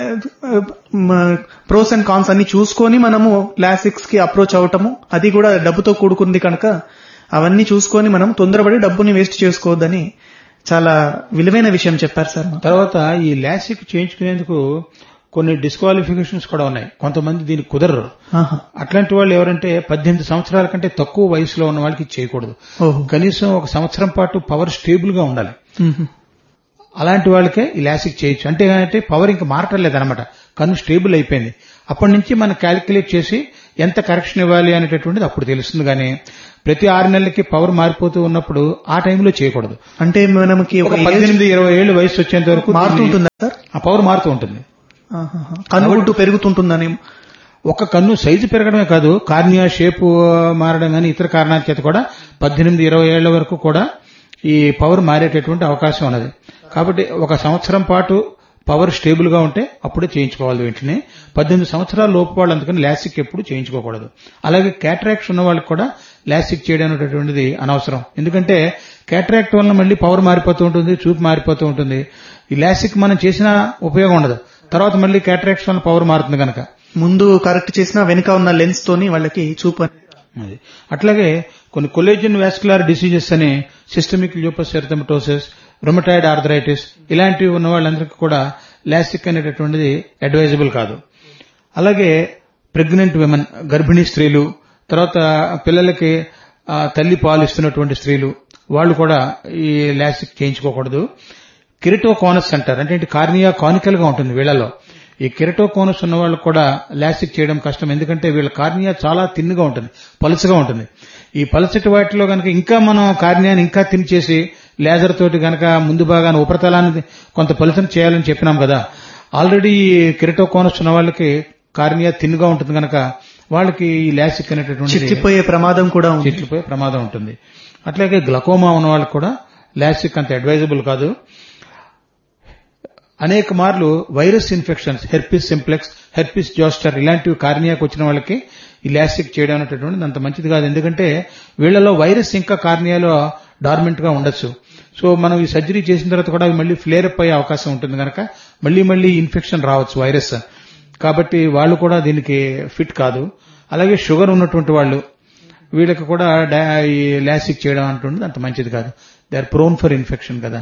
ప్రోస్ అండ్ కాన్స్ అన్ని చూసుకొని మనము లాసిక్స్ కి అప్రోచ్ అవటము, అది కూడా డబ్బుతో కూడుకుంది కనుక అవన్నీ చూసుకొని మనం తొందరపడి డబ్బుని వేస్ట్ చేసుకోవద్దని చాలా విలువైన విషయం చెప్పారు సార్. తర్వాత ఈ లాసిక్ చేయించుకునేందుకు కొన్ని డిస్క్వాలిఫికేషన్స్ కూడా ఉన్నాయి. కొంతమంది దీనికి కుదరరు. అట్లాంటి వాళ్ళు ఎవరంటే 18 సంవత్సరాల కంటే తక్కువ వయసులో ఉన్న వాళ్ళకి చేయకూడదు. కనీసం 1 సంవత్సరం పాటు పవర్ స్టేబుల్ గా ఉండాలి. అలాంటి వాళ్ళకే ఈ లాసిక్ చేయొచ్చు. అంటే పవర్ ఇంకా మారటం లేదనమాట, కన్ను స్టేబుల్ అయిపోయింది. అప్పటి నుంచి మనం క్యాలిక్యులేట్ చేసి ఎంత కరెక్షన్ ఇవ్వాలి అనేటటువంటిది అప్పుడు తెలుస్తుంది. కానీ ప్రతి 6 నెలలకి పవర్ మారిపోతూ ఉన్నప్పుడు ఆ టైంలో చేయకూడదు. అంటే మనకి ఒక 18-20 ఏళ్ల వయసు వచ్చేంత వరకు మారుతుంటుందా సార్? ఆ పవర్ మారుతూ ఉంటుంది. కన్నుగుడ్డు పెరుగుతుంటుందని. ఒక కన్ను సైజు పెరగడమే కాదు, కార్నియా షేప్ మారడం కానీ ఇతర కారణాల చేత కూడా 18-20 ఏళ్ల వరకు కూడా ఈ పవర్ మారేటటువంటి అవకాశం ఉన్నది. కాబట్టి 1 సంవత్సరం పాటు పవర్ స్టేబుల్ గా ఉంటే అప్పుడే చేయించుకోవాలి. వెంటనే 18 సంవత్సరాల లోపు వాళ్ళు అందుకని లాసిక్ ఎప్పుడు చేయించుకోకూడదు. అలాగే క్యాటరాక్ట్స్ ఉన్న వాళ్ళకి కూడా లాసిక్ చేయడం అనేటటువంటిది అనవసరం. ఎందుకంటే క్యాటరాక్ట్ వల్ల మళ్ళీ పవర్ మారిపోతూ ఉంటుంది, చూపు మారిపోతూ ఉంటుంది. ఈ లాసిక్ మనం చేసినా ఉపయోగం ఉండదు. తర్వాత మళ్ళీ క్యాటరాక్ట్స్ వల్ల పవర్ మారుతుంది కనుక ముందు కరెక్ట్ చేసినా వెనుక ఉన్న లెన్స్ తోని వాళ్ళకి చూపు అది. అట్లాగే కొన్ని కొలేజన్ వాస్కులర్ డిసీజెస్ అని సిస్టమిక్ లూపస్ ఎరిథెమటోసిస్, రొమటాయిడ్ ఆర్థరైటిస్ ఇలాంటివి ఉన్న వాళ్ళందరికీ కూడా లాసిక్ అనేటటువంటిది అడ్వైజబుల్ కాదు. అలాగే ప్రెగ్నెంట్ విమెన్, గర్భిణీ స్త్రీలు, తర్వాత పిల్లలకి తల్లి పాలు ఇస్తున్నటువంటి స్త్రీలు వాళ్ళు కూడా ఈ లాసిక్ చేయించుకోకూడదు. కెరటోకోనస్ అంటారు, అంటే కార్నియా కానికల్ గా ఉంటుంది వీళ్లలో. ఈ కెరటోకోనస్ ఉన్న వాళ్ళు కూడా లాసిక్ చేయడం కష్టం. ఎందుకంటే వీళ్ళ కార్నియా చాలా తిన్నుగా ఉంటుంది, పలుచగా ఉంటుంది. ఈ పలచటి వాటిలో గనక ఇంకా మనం కార్నియాని ఇంకా తిన్ చేసి లేజర్ తోటి గనక ముందు భాగాన్ని ఉపరితలాన్ని కొంత పలుచన చేయాలని చెప్పినాం కదా. ఆల్రెడీ కెరటోకోనస్ ఉన్న వాళ్ళకి కార్నియా తిన్నుగా ఉంటుంది కనుక వాళ్ళకి ఈ లాసిక్ అనేటటువంటి చిట్లిపోయే ప్రమాదం ఉంటుంది. అట్లాగే గ్లకోమా ఉన్న వాళ్ళకి కూడా లాసిక్ అంత అడ్వైజబుల్ కాదు. అనేక మార్లు virus infections, herpes simplex, herpes zoster ఇలాంటివి కార్నియాకు వచ్చిన వాళ్ళకి ఈ లాసిక్ చేయడం అనేటటువంటిది అంత మంచిది కాదు. ఎందుకంటే వీళ్లలో వైరస్ ఇంకా కార్నియాలో డార్మెంట్ గా ఉండొచ్చు. సో మనం ఈ సర్జరీ చేసిన తర్వాత కూడా అవి మళ్ళీ ఫ్లేర్ అప్ అయ్యే అవకాశం ఉంటుంది కనుక మళ్ళీ ఇన్ఫెక్షన్ రావచ్చు వైరస్. కాబట్టి వాళ్ళు కూడా దీనికి ఫిట్ కాదు. అలాగే షుగర్ ఉన్నటువంటి వాళ్ళు వీళ్ళకి కూడా ఈ లాసిక్ చేయడం అంటుంది అంత మంచిది కాదు. They are prone for infection కదా.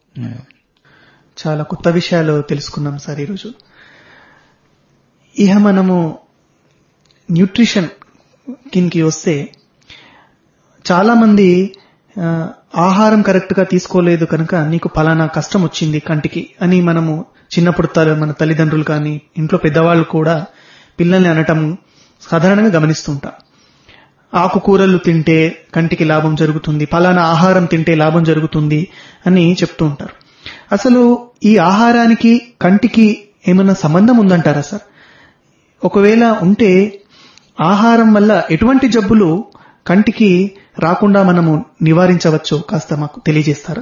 చాలా కొత్త విషయాలు తెలుసుకున్నాం సార్ ఈరోజు. ఇహ మనము న్యూట్రిషన్ కిందకి వస్తే చాలా మంది ఆహారం కరెక్ట్ గా తీసుకోలేదు కనుక నీకు పలానా కష్టం వచ్చింది కంటికి అని మనము చిన్నప్పుడు మన తల్లిదండ్రులు కానీ ఇంట్లో పెద్దవాళ్ళు కూడా పిల్లల్ని అనటం సాధారణంగా గమనిస్తుంటాం. ఆకుకూరలు తింటే కంటికి లాభం జరుగుతుంది, పలానా ఆహారం తింటే లాభం జరుగుతుంది అని చెప్తూ ఉంటారు. అసలు ఈ ఆహారానికి కంటికి ఏమైనా సంబంధం ఉందంటారా సార్? ఒకవేళ ఉంటే ఆహారం వల్ల ఎటువంటి జబ్బులు కంటికి రాకుండా మనము నివారించవచ్చు కాస్త మాకు తెలియజేస్తారా?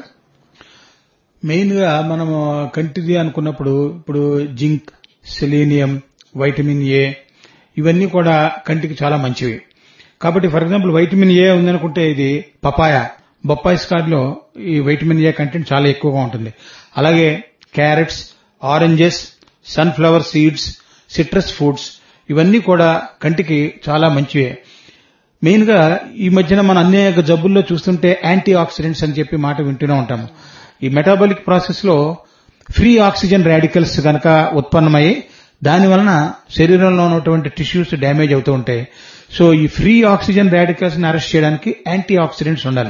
మెయిన్ గా మనము కంటిది అనుకున్నప్పుడు ఇప్పుడు జింక్, సెలీనియం, వైటమిన్ ఏ ఇవన్నీ కూడా కంటికి చాలా మంచివి. కాబట్టి ఫర్ ఎగ్జాంపుల్ వైటమిన్ ఏ ఉందనుకుంటే ఇది బొప్పాయి స్కాడ్లో ఈ వైటమిన్ ఏ కంటెంట్ చాలా ఎక్కువగా ఉంటుంది. అలాగే carrots, oranges, sunflower seeds, citrus foods ఇవన్నీ కూడా కంటికి చాలా మంచివే. మెయిన్ గా ఈ మధ్యన మన అనేక జబ్బుల్లో చూస్తుంటే యాంటీ ఆక్సిడెంట్స్ అని చెప్పి మాట వింటూనే ఉంటాము. ఈ మెటాబాలిక్ ప్రాసెస్ లో ఫ్రీ ఆక్సిజన్ రాడికల్స్ గనక ఉత్పన్నమయ్యి దాని వలన శరీరంలో ఉన్నటువంటి టిష్యూస్ డ్యామేజ్ అవుతూ ఉంటాయి. సో ఈ ఫ్రీ ఆక్సిజన్ రాడికల్స్ ని అరెస్ట్ చేయడానికి యాంటీ ఆక్సిడెంట్స్ ఉండాలి.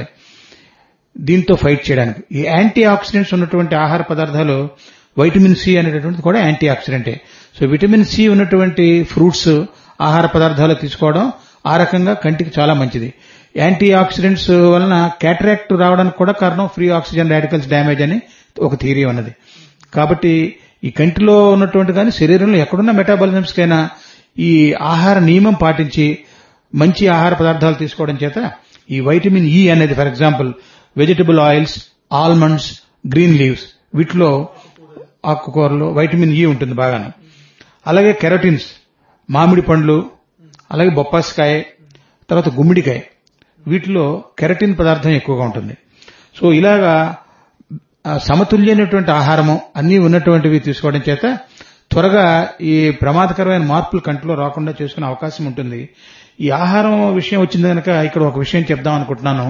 దీంతో ఫైట్ చేయడానికి ఈ యాంటీ ఆక్సిడెంట్స్ ఉన్నటువంటి ఆహార పదార్థాలు వైటమిన్ సి అనేటటువంటిది కూడా యాంటీ ఆక్సిడెంటే. సో విటమిన్ సి ఉన్నటువంటి ఫ్రూట్స్ ఆహార పదార్థాలు తీసుకోవడం ఆ రకంగా కంటికి చాలా మంచిది. యాంటీ ఆక్సిడెంట్స్ వలన క్యాటరాక్ట్ రావడానికి కూడా కారణం ఫ్రీ ఆక్సిజన్ రాడికల్స్ డ్యామేజ్ అని ఒక థియరీ ఉన్నది. కాబట్టి ఈ కంటిలో ఉన్నటువంటి కానీ శరీరంలో ఎక్కడున్న మెటాబాలిజమ్స్ కైనా ఈ ఆహార నియమం పాటించి మంచి ఆహార పదార్థాలు తీసుకోవడం చేత ఈ వైటమిన్ ఈ అనేది for example vegetable oils, almonds, green leaves వీటిలో ఆకుకూరలో వైటమిన్ ఈ ఉంటుంది బాగాను. అలాగే కెరటిన్స్, మామిడి పండ్లు, అలాగే బొప్పాసికాయ, తర్వాత గుమ్మిడికాయ వీటిలో కెరటిన్ పదార్థం ఎక్కువగా ఉంటుంది. సో ఇలాగా సమతుల్యమైనటువంటి ఆహారము అన్నీ ఉన్నటువంటివి తీసుకోవడం చేత త్వరగా ఈ ప్రమాదకరమైన మార్పులు కంటిలో రాకుండా చేసుకునే అవకాశం ఉంటుంది. ఈ ఆహారం విషయం వచ్చింది కనుక ఇక్కడ ఒక విషయం చెప్దాం అనుకుంటున్నాను.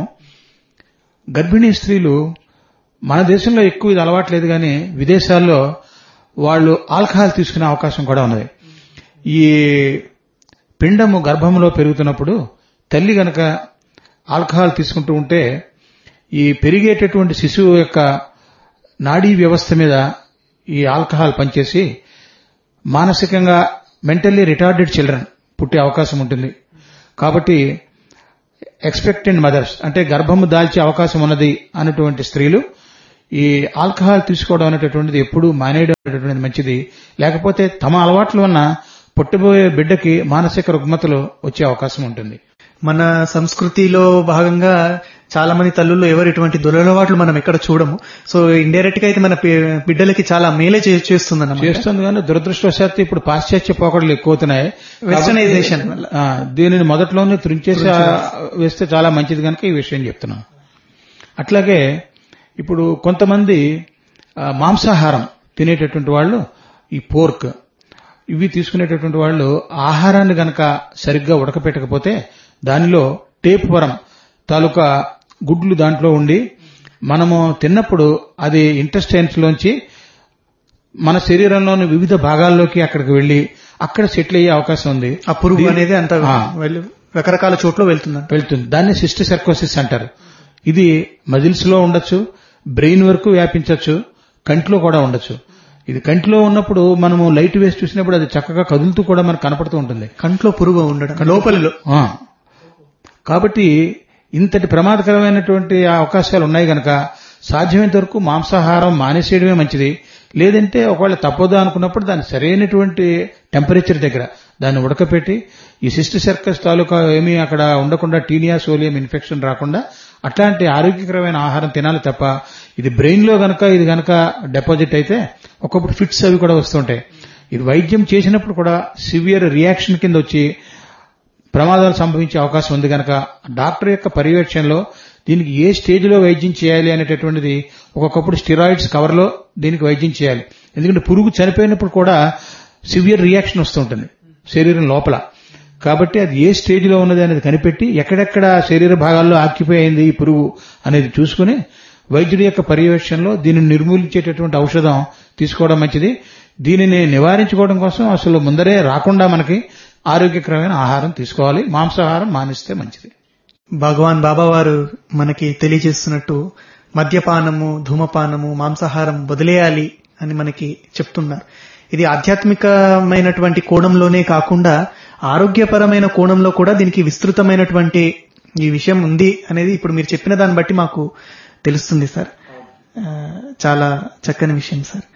గర్భిణీ స్త్రీలు మన దేశంలో ఎక్కువ ఇది అలవాట్లేదు కానీ విదేశాల్లో వాళ్ళు ఆల్కహాల్ తీసుకునే అవకాశం కూడా ఉన్నది. ఈ పిండము గర్భంలో పెరుగుతున్నప్పుడు తల్లి గనక ఆల్కహాల్ తీసుకుంటూ ఉంటే ఈ పెరిగేటటువంటి శిశువు యొక్క నాడీ వ్యవస్థ మీద ఈ ఆల్కహాల్ పనిచేసి మానసికంగా మెంటల్లీ రిటార్డెడ్ చిల్డ్రన్ పుట్టే అవకాశం ఉంటుంది. కాబట్టి ఎక్స్పెక్టెంట్ మదర్స్ అంటే గర్భము దాల్చే అవకాశం ఉన్నది అన్నటువంటి స్త్రీలు ఈ ఆల్కహాల్ తీసుకోవడం అనేటటువంటిది ఎప్పుడూ మానేయడం అనేటటువంటిది మంచిది. లేకపోతే తమ అలవాట్ల వలన పుట్టబోయే బిడ్డకి మానసిక రుగ్మతలు వచ్చే అవకాశం ఉంటుంది. మన సంస్కృతిలో భాగంగా చాలా మంది తల్లుల్లో ఎవరు ఇటువంటి దురలవాట్లు మనం ఎక్కడ చూడము. సో ఇండైరెక్ట్ గా అయితే మన బిడ్డలకి చాలా మేలే చేస్తుంది కానీ దురదృష్టవశాత్తు ఇప్పుడు పాశ్చాత్య పోకడలు ఎక్కువవుతున్నాయి. వెస్టర్నైజేషన్ దీనిని మొదట్లోనే త్రుంచేసి వేస్తే చాలా మంచిది కనుక ఈ విషయం చెప్తున్నాం. అట్లాగే ఇప్పుడు కొంతమంది మాంసాహారం తినేటటువంటి వాళ్ళు ఈ పోర్క్ ఇవి తీసుకునేటటువంటి వాళ్ళు ఆహారాన్ని గనక సరిగ్గా ఉడకపెట్టకపోతే దానిలో టేప్ వరం తాలూకా గుడ్లు దాంట్లో ఉండి మనము తిన్నప్పుడు అది ఇంటెస్టైన్స్ లోంచి మన శరీరంలోని వివిధ భాగాల్లోకి అక్కడికి వెళ్లి అక్కడ సెటిల్ అయ్యే అవకాశం ఉంది. ఆ పురుగు అనేది అంత రకరకాల చోట్ల వెళ్తుంది. దాన్ని సిస్టిసర్కోసిస్ అంటారు. ఇది మజిల్స్ లో ఉండొచ్చు, బ్రెయిన్ వరకు వ్యాపించవచ్చు, కంటిలో కూడా ఉండొచ్చు. ఇది కంటిలో ఉన్నప్పుడు మనము లైట్ వేసి చూసినప్పుడు అది చక్కగా కదులుతూ కూడా మనకు కనపడుతూ ఉంటుంది. కంట్లో పురుగు ఉండడం లోపలిలో. కాబట్టి ఇంతటి ప్రమాదకరమైనటువంటి అవకాశాలు ఉన్నాయి గనక సాధ్యమైనంత వరకు మాంసాహారం మానేసేయడమే మంచిది. లేదంటే ఒకవేళ తప్పదా అనుకున్నప్పుడు దాన్ని సరైనటువంటి టెంపరేచర్ దగ్గర దాన్ని ఉడకపెట్టి ఈ సిస్టిసర్కస్ తాలూకా ఏమీ అక్కడ ఉండకుండా టీనియా సోలియం ఇన్ఫెక్షన్ రాకుండా అట్లాంటి ఆరోగ్యకరమైన ఆహారం తినాలి తప్ప ఇది బ్రెయిన్ లో గనక ఇది గనక డిపాజిట్ అయితే ఒక్కొక్కటి ఫిట్స్ అవి కూడా వస్తుంటాయి. ఇది వైద్యం చేసినప్పుడు కూడా సివియర్ రియాక్షన్ కింద వచ్చి ప్రమాదాలు సంభవించే అవకాశం ఉంది కనుక డాక్టర్ యొక్క పర్యవేక్షణలో దీనికి ఏ స్టేజ్ లో వైద్యం చేయాలి అనేటటువంటిది ఒక్కొక్కప్పుడు స్టిరాయిడ్స్ కవర్ లో దీనికి వైద్యం చేయాలి. ఎందుకంటే పురుగు చనిపోయినప్పుడు కూడా సివియర్ రియాక్షన్ వస్తుంటుంది శరీరం లోపల. కాబట్టి అది ఏ స్టేజ్ లో ఉన్నది అనేది కనిపెట్టి ఎక్కడెక్కడ శరీర భాగాల్లో ఆక్యుపై అయింది ఈ పురుగు అనేది చూసుకుని వైద్యుడి యొక్క పర్యవేక్షణలో దీనిని నిర్మూలించేటటువంటి ఔషధం తీసుకోవడం మంచిది. దీనిని నివారించుకోవడం కోసం అసలు ముందరే రాకుండా మనకి ఆరోగ్యకరమైన ఆహారం తీసుకోవాలి. మాంసాహారం మానేస్తే మంచిది. భగవాన్ బాబా వారు మనకి తెలియజేస్తున్నట్టు మద్యపానము, ధూమపానము, మాంసాహారం వదిలేయాలి అని మనకి చెప్తున్నారు. ఇది ఆధ్యాత్మికమైనటువంటి కోణంలోనే కాకుండా ఆరోగ్యపరమైన కోణంలో కూడా దీనికి విస్తృతమైనటువంటి ఈ విషయం ఉంది అనేది ఇప్పుడు మీరు చెప్పిన దాన్ని బట్టి మాకు తెలుస్తుంది సార్. చాలా చక్కని విషయం సార్.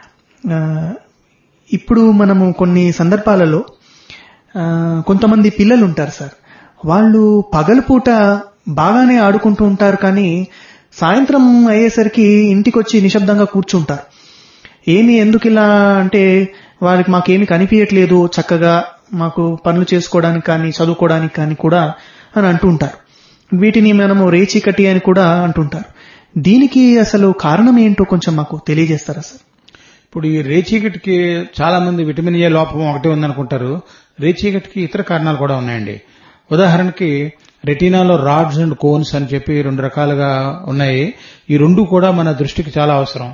ఇప్పుడు మనము కొన్ని సందర్భాలలో కొంతమంది పిల్లలు ఉంటారు సార్, వాళ్ళు పగలపూట బాగానే ఆడుకుంటూ ఉంటారు, కానీ సాయంత్రం అయ్యేసరికి ఇంటికి వచ్చి నిశ్శబ్దంగా కూర్చుంటారు. ఏమి ఎందుకు ఇలా అంటే వారికి మాకేమి కనిపించట్లేదు చక్కగా మాకు పనులు చేసుకోవడానికి కానీ చదువుకోవడానికి కానీ కూడా అని అంటూ ఉంటారు. వీటిని మనము రేచీకటి అని కూడా అంటుంటారు. దీనికి అసలు కారణం ఏంటో కొంచెం మాకు తెలియజేస్తారా సార్? ఇప్పుడు ఈ రేచీకటికి చాలా మంది విటమిన్ ఏ లోపం ఒకటే ఉందనుకుంటారు. రేచీకటికి ఇతర కారణాలు కూడా ఉన్నాయండి. ఉదాహరణకి రెటీనాలో రాడ్స్ అండ్ కోన్స్ అని చెప్పి 2 రకాలుగా ఉన్నాయి. ఈ 2 కూడా మన దృష్టికి చాలా అవసరం.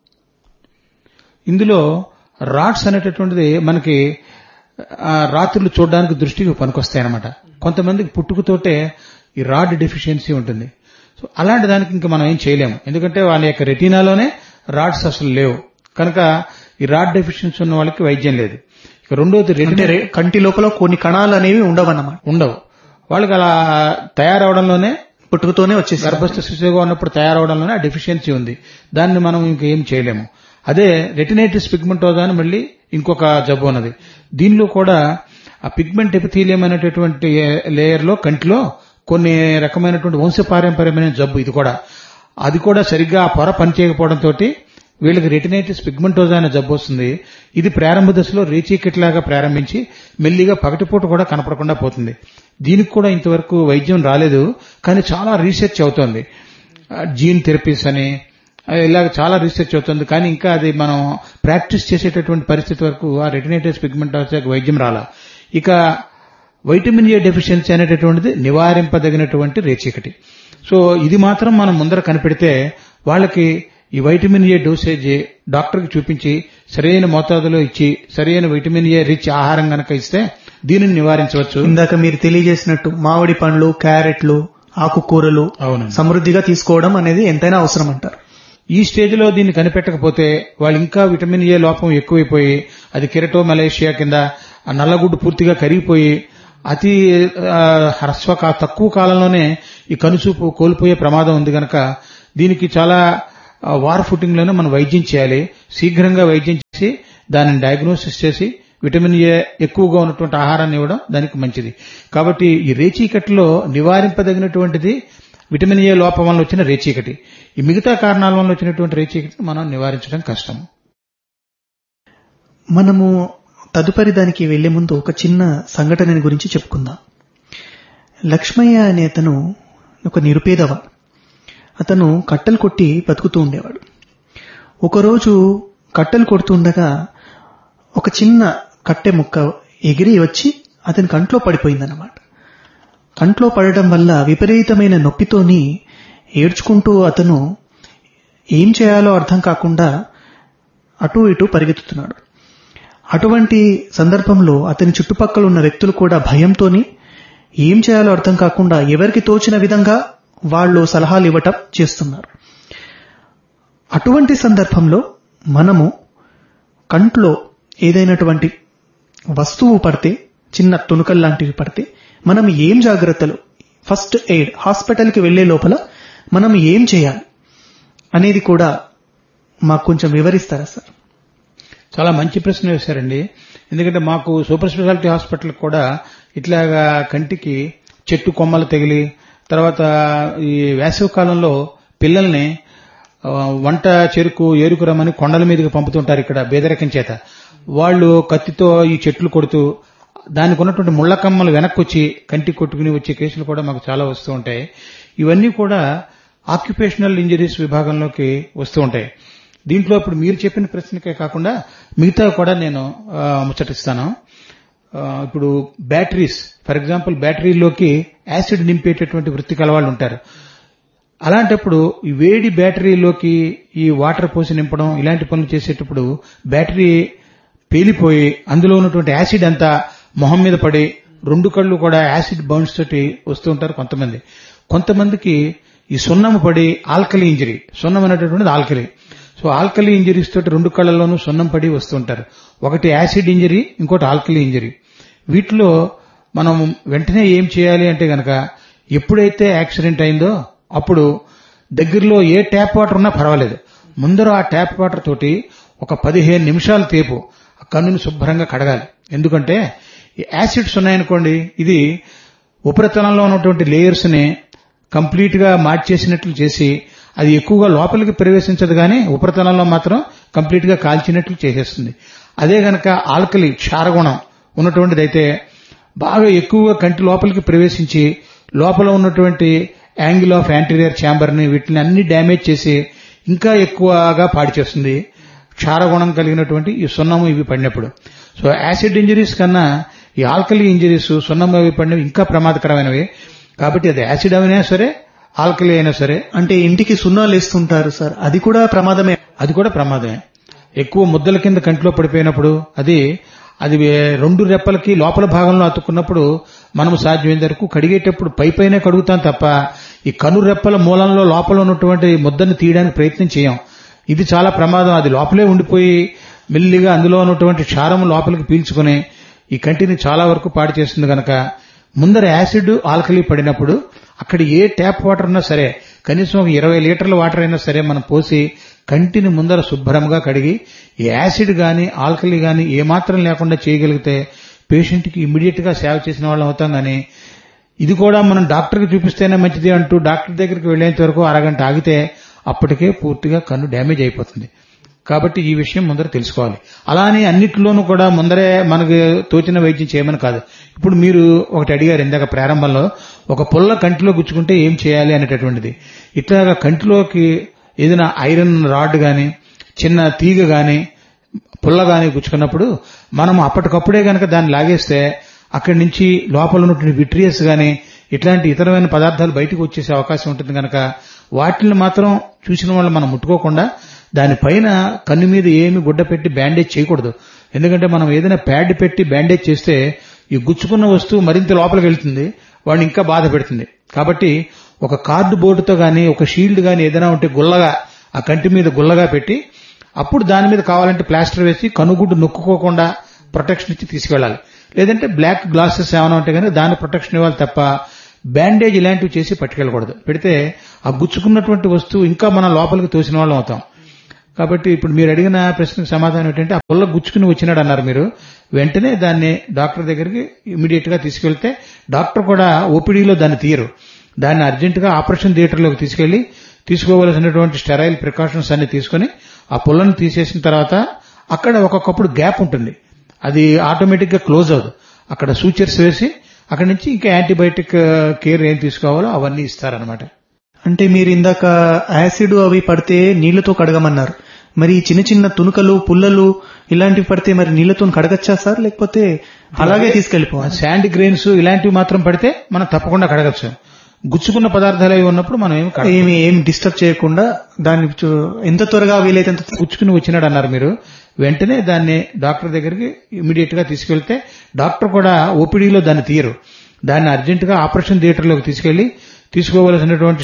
ఇందులో రాడ్స్ అనేటటువంటిది మనకి రాత్రులు చూడడానికి దృష్టికి పనికొస్తాయి అన్నమాట. కొంతమందికి పుట్టుకతోటే ఈ రాడ్ డెఫిషియన్సీ ఉంటుంది. సో అలాంటి దానికి ఇంకా మనం ఏం చేయలేము, ఎందుకంటే వాళ్ళ యొక్క రెటీనాలోనే రాడ్స్ అసలు లేవు కనుక ఈ రాడ్ డెఫిషియన్సీ ఉన్న వాళ్ళకి వైద్యం లేదు. ఇక రెండోది కంటి లోపల కొన్ని కణాలు అనేవి ఉండవు. వాళ్ళకి అలా తయారవడంలోనే పుట్టుకతోనే వచ్చేసి గర్భస్థ శిశువుగా ఉన్నప్పుడు తయారవడంలోనే ఆ డెఫిషియన్సీ ఉంది. దాన్ని మనం ఇంకేం చేయలేము. అదే రెటినైటిస్ పిగ్మెంటోజా అని మళ్ళీ ఇంకొక జబ్బు ఉన్నది. దీనిలో కూడా ఆ పిగ్మెంట్ ఎపిథీలియం అనేటటువంటి లేయర్ లో కంటిలో కొన్ని రకమైనటువంటి వంశపారంపర్యమైన జబ్బు అది కూడా సరిగ్గా ఆ పొర పనిచేయకపోవడంతో వీళ్ళకి రెటినైటిస్ పిగ్మెంటోజా అనే జబ్బు వస్తుంది. ఇది ప్రారంభ దశలో రేచీకటిలాగా ప్రారంభించి మెల్లిగా పగటిపూట కూడా కనపడకుండా పోతుంది. దీనికి కూడా ఇంతవరకు వైద్యం రాలేదు, కానీ చాలా రీసెర్చ్ అవుతోంది. జీన్ థెరపీస్ అని ఇలాగ చాలా రీసెర్చ్ అవుతుంది, కానీ ఇంకా అది మనం ప్రాక్టీస్ చేసేటటువంటి పరిస్థితి వరకు ఆ రెటినైటిస్ పిగ్మెంటోజాకి వైద్యం రాలా. ఇక వైటమిన్ ఏ డెఫిషియన్సీ అనేటటువంటిది నివారింపదగినటువంటి రేచీకటి. సో ఇది మాత్రం మనం ముందర కనిపెడితే వాళ్ళకి ఈ వైటమిన్ ఏ డోసేజ్ డాక్టర్కి చూపించి సరైన మోతాదులో ఇచ్చి సరైన వైటమిన్ ఏ రిచ్ ఆహారం గనక ఇస్తే దీనిని నివారించవచ్చు. ఇందాక మీరు తెలియజేసినట్టు మామిడి పండ్లు, క్యారెట్లు, ఆకుకూరలు సమృద్ధిగా తీసుకోవడం అనేది ఎంతైనా అవసరం అంటారు. ఈ స్టేజ్ లో దీన్ని కనిపెట్టకపోతే వాళ్ళు ఇంకా విటమిన్ ఏ లోపం ఎక్కువైపోయి అది కెరటోమలేషియా కింద ఆ నల్లగుడ్డు పూర్తిగా కరిగిపోయి అతి తక్కువ కాలంలోనే ఈ కనుచూపు కోల్పోయే ప్రమాదం ఉంది కనుక దీనికి చాలా వార్ ఫుటింగ్ లోనే మనం వైద్యం చేయాలి. శీఘ్రంగా వైద్యం చేసి దానిని డయాగ్నోసిస్ చేసి విటమిన్ ఏ ఎక్కువగా ఉన్నటువంటి ఆహారాన్ని ఇవ్వడం దానికి మంచిది. కాబట్టి ఈ రేచీకటిలో నివారింపదగినటువంటిది విటమిన్ ఏ లోపం వల్ల వచ్చిన రేచీకటి. ఈ మిగతా కారణాల వల్ల వచ్చినటువంటి రేచీకటిని మనం నివారించడం కష్టం. మనము తదుపరి దానికి వెళ్లే ముందు ఒక చిన్న సంఘటన గురించి చెప్పుకుందాం. లక్ష్మయ్య అనే అతను ఒక నిరుపేదవ. అతను కట్టెలు కొట్టి బతుకుతూ ఉండేవాడు. ఒకరోజు కట్టెలు కొడుతుండగా ఒక చిన్న కట్టె ముక్క ఎగిరి వచ్చి అతని కంట్లో పడిపోయిందన్నమాట. కంట్లో పడడం వల్ల విపరీతమైన నొప్పితోని ఏడ్చుకుంటూ అతను ఏం చేయాలో అర్థం కాకుండా అటూ ఇటూ పరిగెత్తుతున్నాడు. అటువంటి సందర్భంలో అతని చుట్టుపక్కల ఉన్న వ్యక్తులు కూడా భయంతోని ఏం చేయాలో అర్థం కాకుండా ఎవరికి తోచిన విధంగా వాళ్ళు సలహాలు ఇవ్వటం చేస్తున్నారు. అటువంటి సందర్భంలో మనము కంట్లో ఏదైనటువంటి వస్తువు పడితే, చిన్న తుణుకలు లాంటివి పడితే మనం ఏం జాగ్రత్తలు, ఫస్ట్ ఎయిడ్, హాస్పిటల్కి వెళ్లే లోపల మనం ఏం చేయాలి అనేది కూడా మాకు కొంచెం వివరిస్తారా సార్? చాలా మంచి ప్రశ్న వేశారండి. ఎందుకంటే మాకు సూపర్ స్పెషాలిటీ హాస్పిటల్ కూడా ఇట్లాగా కంటికి చెట్టు కొమ్మలు తగిలి, తర్వాత ఈ వేసవి కాలంలో పిల్లల్ని వంట చెరుకు ఏరుకు రమ్మని కొండల మీదకి పంపుతుంటారు ఇక్కడ బేదరికం చేత. వాళ్ళు కత్తితో ఈ చెట్లు కొడుతూ దానికి ఉన్నటువంటి ముళ్ల కమ్మలు వెనక్కి వచ్చి కంటికి కొట్టుకుని వచ్చే కేసులు కూడా మాకు చాలా వస్తూ ఉంటాయి. ఇవన్నీ కూడా ఆక్యుపేషనల్ ఇంజరీస్ విభాగంలోకి వస్తూ ఉంటాయి. దీంట్లో ఇప్పుడు మీరు చెప్పిన ప్రశ్నకే కాకుండా మిగతా కూడా నేను ముచ్చటిస్తాను. ఇప్పుడు బ్యాటరీస్, ఫర్ ఎగ్జాంపుల్ బ్యాటరీలోకి యాసిడ్ నింపేటటువంటి వృత్తి కలవాళ్ళు ఉంటారు. అలాంటప్పుడు ఈ వేడి బ్యాటరీలోకి ఈ వాటర్ పోసి నింపడం ఇలాంటి పనులు చేసేటప్పుడు బ్యాటరీ పేలిపోయి అందులో ఉన్నటువంటి యాసిడ్ అంతా మొహం మీద పడి 2 కళ్ళు కూడా యాసిడ్ బౌన్స్ తోటి వస్తూ ఉంటారు కొంతమందికి ఈ సున్నము పడి ఆల్కలీ ఇంజరీ, సున్నం అనేటటువంటిది ఆల్కలీ. సో ఆల్కలీ ఇంజరీస్ తోటి 2 కళ్ళల్లోనూ సున్నం పడి వస్తూ ఉంటారు. ఒకటి యాసిడ్ ఇంజరీ, ఇంకోటి ఆల్కలీ ఇంజరీ. వీటిలో మనం వెంటనే ఏం చేయాలి అంటే గనక ఎప్పుడైతే యాక్సిడెంట్ అయిందో అప్పుడు దగ్గరలో ఏ ట్యాప్ వాటర్ ఉన్నా పర్వాలేదు, ముందర ఆ ట్యాప్ వాటర్ తోటి ఒక 15 నిమిషాల సేపు ఆ కన్నుని శుభ్రంగా కడగాలి. ఎందుకంటే ఈ యాసిడ్స్ ఉన్నాయనుకోండి, ఇది ఉపరితలంలో ఉన్నటువంటి లేయర్స్ ని కంప్లీట్ గా మార్చేసినట్లు చేసి అది ఎక్కువగా లోపలికి ప్రవేశించదు కానీ ఉపరితలంలో మాత్రం కంప్లీట్ గా కాల్చినట్లు చేసేస్తుంది. అదే గనక ఆల్కలీ క్షారగుణం ఉన్నటువంటిది అయితే బాగా ఎక్కువగా కంటి లోపలికి ప్రవేశించి లోపల ఉన్నటువంటి యాంగిల్ ఆఫ్ యాంటీరియర్ ఛాంబర్ ని వీటిని అన్ని డ్యామేజ్ చేసి ఇంకా ఎక్కువగా పాడు చేస్తుంది క్షారగుణం కలిగినటువంటి ఈ సున్నము ఇవి పడినప్పుడు. సో యాసిడ్ ఇంజరీస్ కన్నా ఈ ఆల్కలీ ఇంజరీస్, సున్నము అవి పడినవి ఇంకా ప్రమాదకరమైనవి. కాబట్టి అది యాసిడ్ అయినా సరే ఆల్కలీ అయినా సరే. అంటే ఇంటికి సున్నాలు వేస్తుంటారు సార్, అది కూడా ప్రమాదమే? అది కూడా ప్రమాదమే. ఎక్కువ ముద్దల కింద కంటిలో పడిపోయినప్పుడు అది 2 రెప్పలకి లోపల భాగంలో అతుక్కున్నప్పుడు మనం సాధ్యమైనంత వరకు కడిగేటప్పుడు పైపైనే కడుగుతాం తప్ప ఈ కను రెప్పల మూలంలో లోపల ఉన్నటువంటి ముద్దను తీయడానికి ప్రయత్నం చేయం. ఇది చాలా ప్రమాదం. అది లోపలే ఉండిపోయి మెల్లిగా అందులో ఉన్నటువంటి క్షారం లోపలికి పీల్చుకుని ఈ కంటిని చాలా వరకు పాడు చేస్తుంది కనుక ముందర యాసిడ్ ఆల్కలీ పడినప్పుడు అక్కడ ఏ ట్యాప్ వాటర్ ఉన్నా సరే కనీసం 20 లీటర్ల వాటర్ అయినా సరే మనం పోసి కంటిని ముందర శుభ్రంగా కడిగి ఈ యాసిడ్ గాని ఆల్కలీ గాని ఏమాత్రం లేకుండా చేయగలిగితే పేషెంట్ కి ఇమ్మీడియట్ గా సేవ చేసిన వాళ్ళం అవుతాం. గానీ ఇది కూడా మనం డాక్టర్కి చూపిస్తేనే మంచిది అంటూ డాక్టర్ దగ్గరికి వెళ్లేంత వరకు అరగంట ఆగితే అప్పటికే పూర్తిగా కన్ను డ్యామేజ్ అయిపోతుంది. కాబట్టి ఈ విషయం ముందర తెలుసుకోవాలి. అలానే అన్నిటిలోనూ కూడా ముందరే మనకు తోచిన వైద్యం చేయమని కాదు. ఇప్పుడు మీరు ఒకటి అడిగారు ఇందాక ప్రారంభంలో, ఒక పుల్ల కంటిలో గుచ్చుకుంటే ఏం చేయాలి అనేటటువంటిది. ఇట్లాగా కంటిలోకి ఏదైనా ఐరన్ రాడ్ గాని చిన్న తీగ గాని పుల్ల గాని గుచ్చుకున్నప్పుడు మనం అప్పటికప్పుడే గనక దాన్ని లాగేస్తే అక్కడి నుంచి లోపల ఉన్నటువంటి విట్రియస్ గాని ఇట్లాంటి ఇతరమైన పదార్థాలు బయటకు వచ్చేసే అవకాశం ఉంటుంది కనుక వాటిని మాత్రం చూసిన వాళ్ళు మనం ముట్టుకోకుండా దానిపైన కన్ను మీద ఏమి గుడ్డ పెట్టి బ్యాండేజ్ చేయకూడదు. ఎందుకంటే మనం ఏదైనా ప్యాడ్ పెట్టి బ్యాండేజ్ చేస్తే ఈ గుచ్చుకున్న వస్తువు మరింత లోపలికి వెళ్తుంది, వాడిని ఇంకా బాధ పెడుతుంది. కాబట్టి ఒక కార్డు బోర్డుతో గాని ఒక షీల్డ్ గాని ఏదైనా ఉంటే గుల్లగా ఆ కంటి మీద గుల్లగా పెట్టి అప్పుడు దాని మీద కావాలంటే ప్లాస్టర్ వేసి కనుగుడ్డు నొక్కుకోకుండా ప్రొటెక్షన్ ఇచ్చి తీసుకెళ్లాలి. లేదంటే బ్లాక్ గ్లాసెస్ ఏమైనా ఉంటే కనుక దాని ప్రొటెక్షన్ ఇవ్వాలి తప్ప బ్యాండేజ్ ఇలాంటివి చేసి పట్టుకెళ్ళకూడదు. పెడితే ఆ గుచ్చుకున్నటువంటి వస్తువు ఇంకా మనం లోపలికి తోసిన వాళ్ళం అవుతాం. కాబట్టి ఇప్పుడు మీరు అడిగిన ప్రశ్నకు సమాధానం ఏంటంటే ఆ పుల్ల గుచ్చుకుని వచ్చినాడు అన్నారు మీరు, వెంటనే దాన్ని డాక్టర్ దగ్గరికి ఇమీడియట్ గా తీసుకెళ్తే డాక్టర్ కూడా ఓపీడీలో దాన్ని తీయరు. దాన్ని అర్జెంటుగా ఆపరేషన్ థియేటర్లోకి తీసుకెళ్లి తీసుకోవలసినటువంటి స్టెరైల్ ప్రికాషన్స్ అన్ని తీసుకుని ఆ పుల్లను తీసేసిన తర్వాత అక్కడ ఒక్కొక్కప్పుడు గ్యాప్ ఉంటుంది, అది ఆటోమేటిక్ గా క్లోజ్ అవ్వదు. అక్కడ సూచర్స్ వేసి అక్కడి నుంచి ఇంకా యాంటీబయాటిక్ కేర్ ఏం తీసుకోవాలో అవన్నీ ఇస్తారనమాట. అంటే మీరు ఇందాక యాసిడ్ అవి పడితే నీళ్లతో కడగమన్నారు. మరి చిన్న చిన్న తునుకలు పుల్లలు ఇలాంటివి పడితే మరి నీళ్లతో కడగచ్చా సార్, లేకపోతే అలాగే తీసుకెళ్లిపోవాలి? శాండ్ గ్రెయిన్స్ ఇలాంటివి మాత్రం పడితే మనం తప్పకుండా కడగచ్చు. గుచ్చుకున్న పదార్థాలు అవి ఉన్నప్పుడు మనం ఏమి డిస్టర్బ్ చేయకుండా దాన్ని ఎంత త్వరగా వీలైతే అంత గుచ్చుకుని వచ్చినాడు అన్నారు మీరు, వెంటనే దాన్ని డాక్టర్ దగ్గరికి ఇమీడియట్ గా తీసుకెళ్తే డాక్టర్ కూడా ఓపీడీలో దాన్ని తీయరు. దాన్ని అర్జెంటుగా ఆపరేషన్ థియేటర్లోకి తీసుకెళ్లి తీసుకోవలసినటువంటి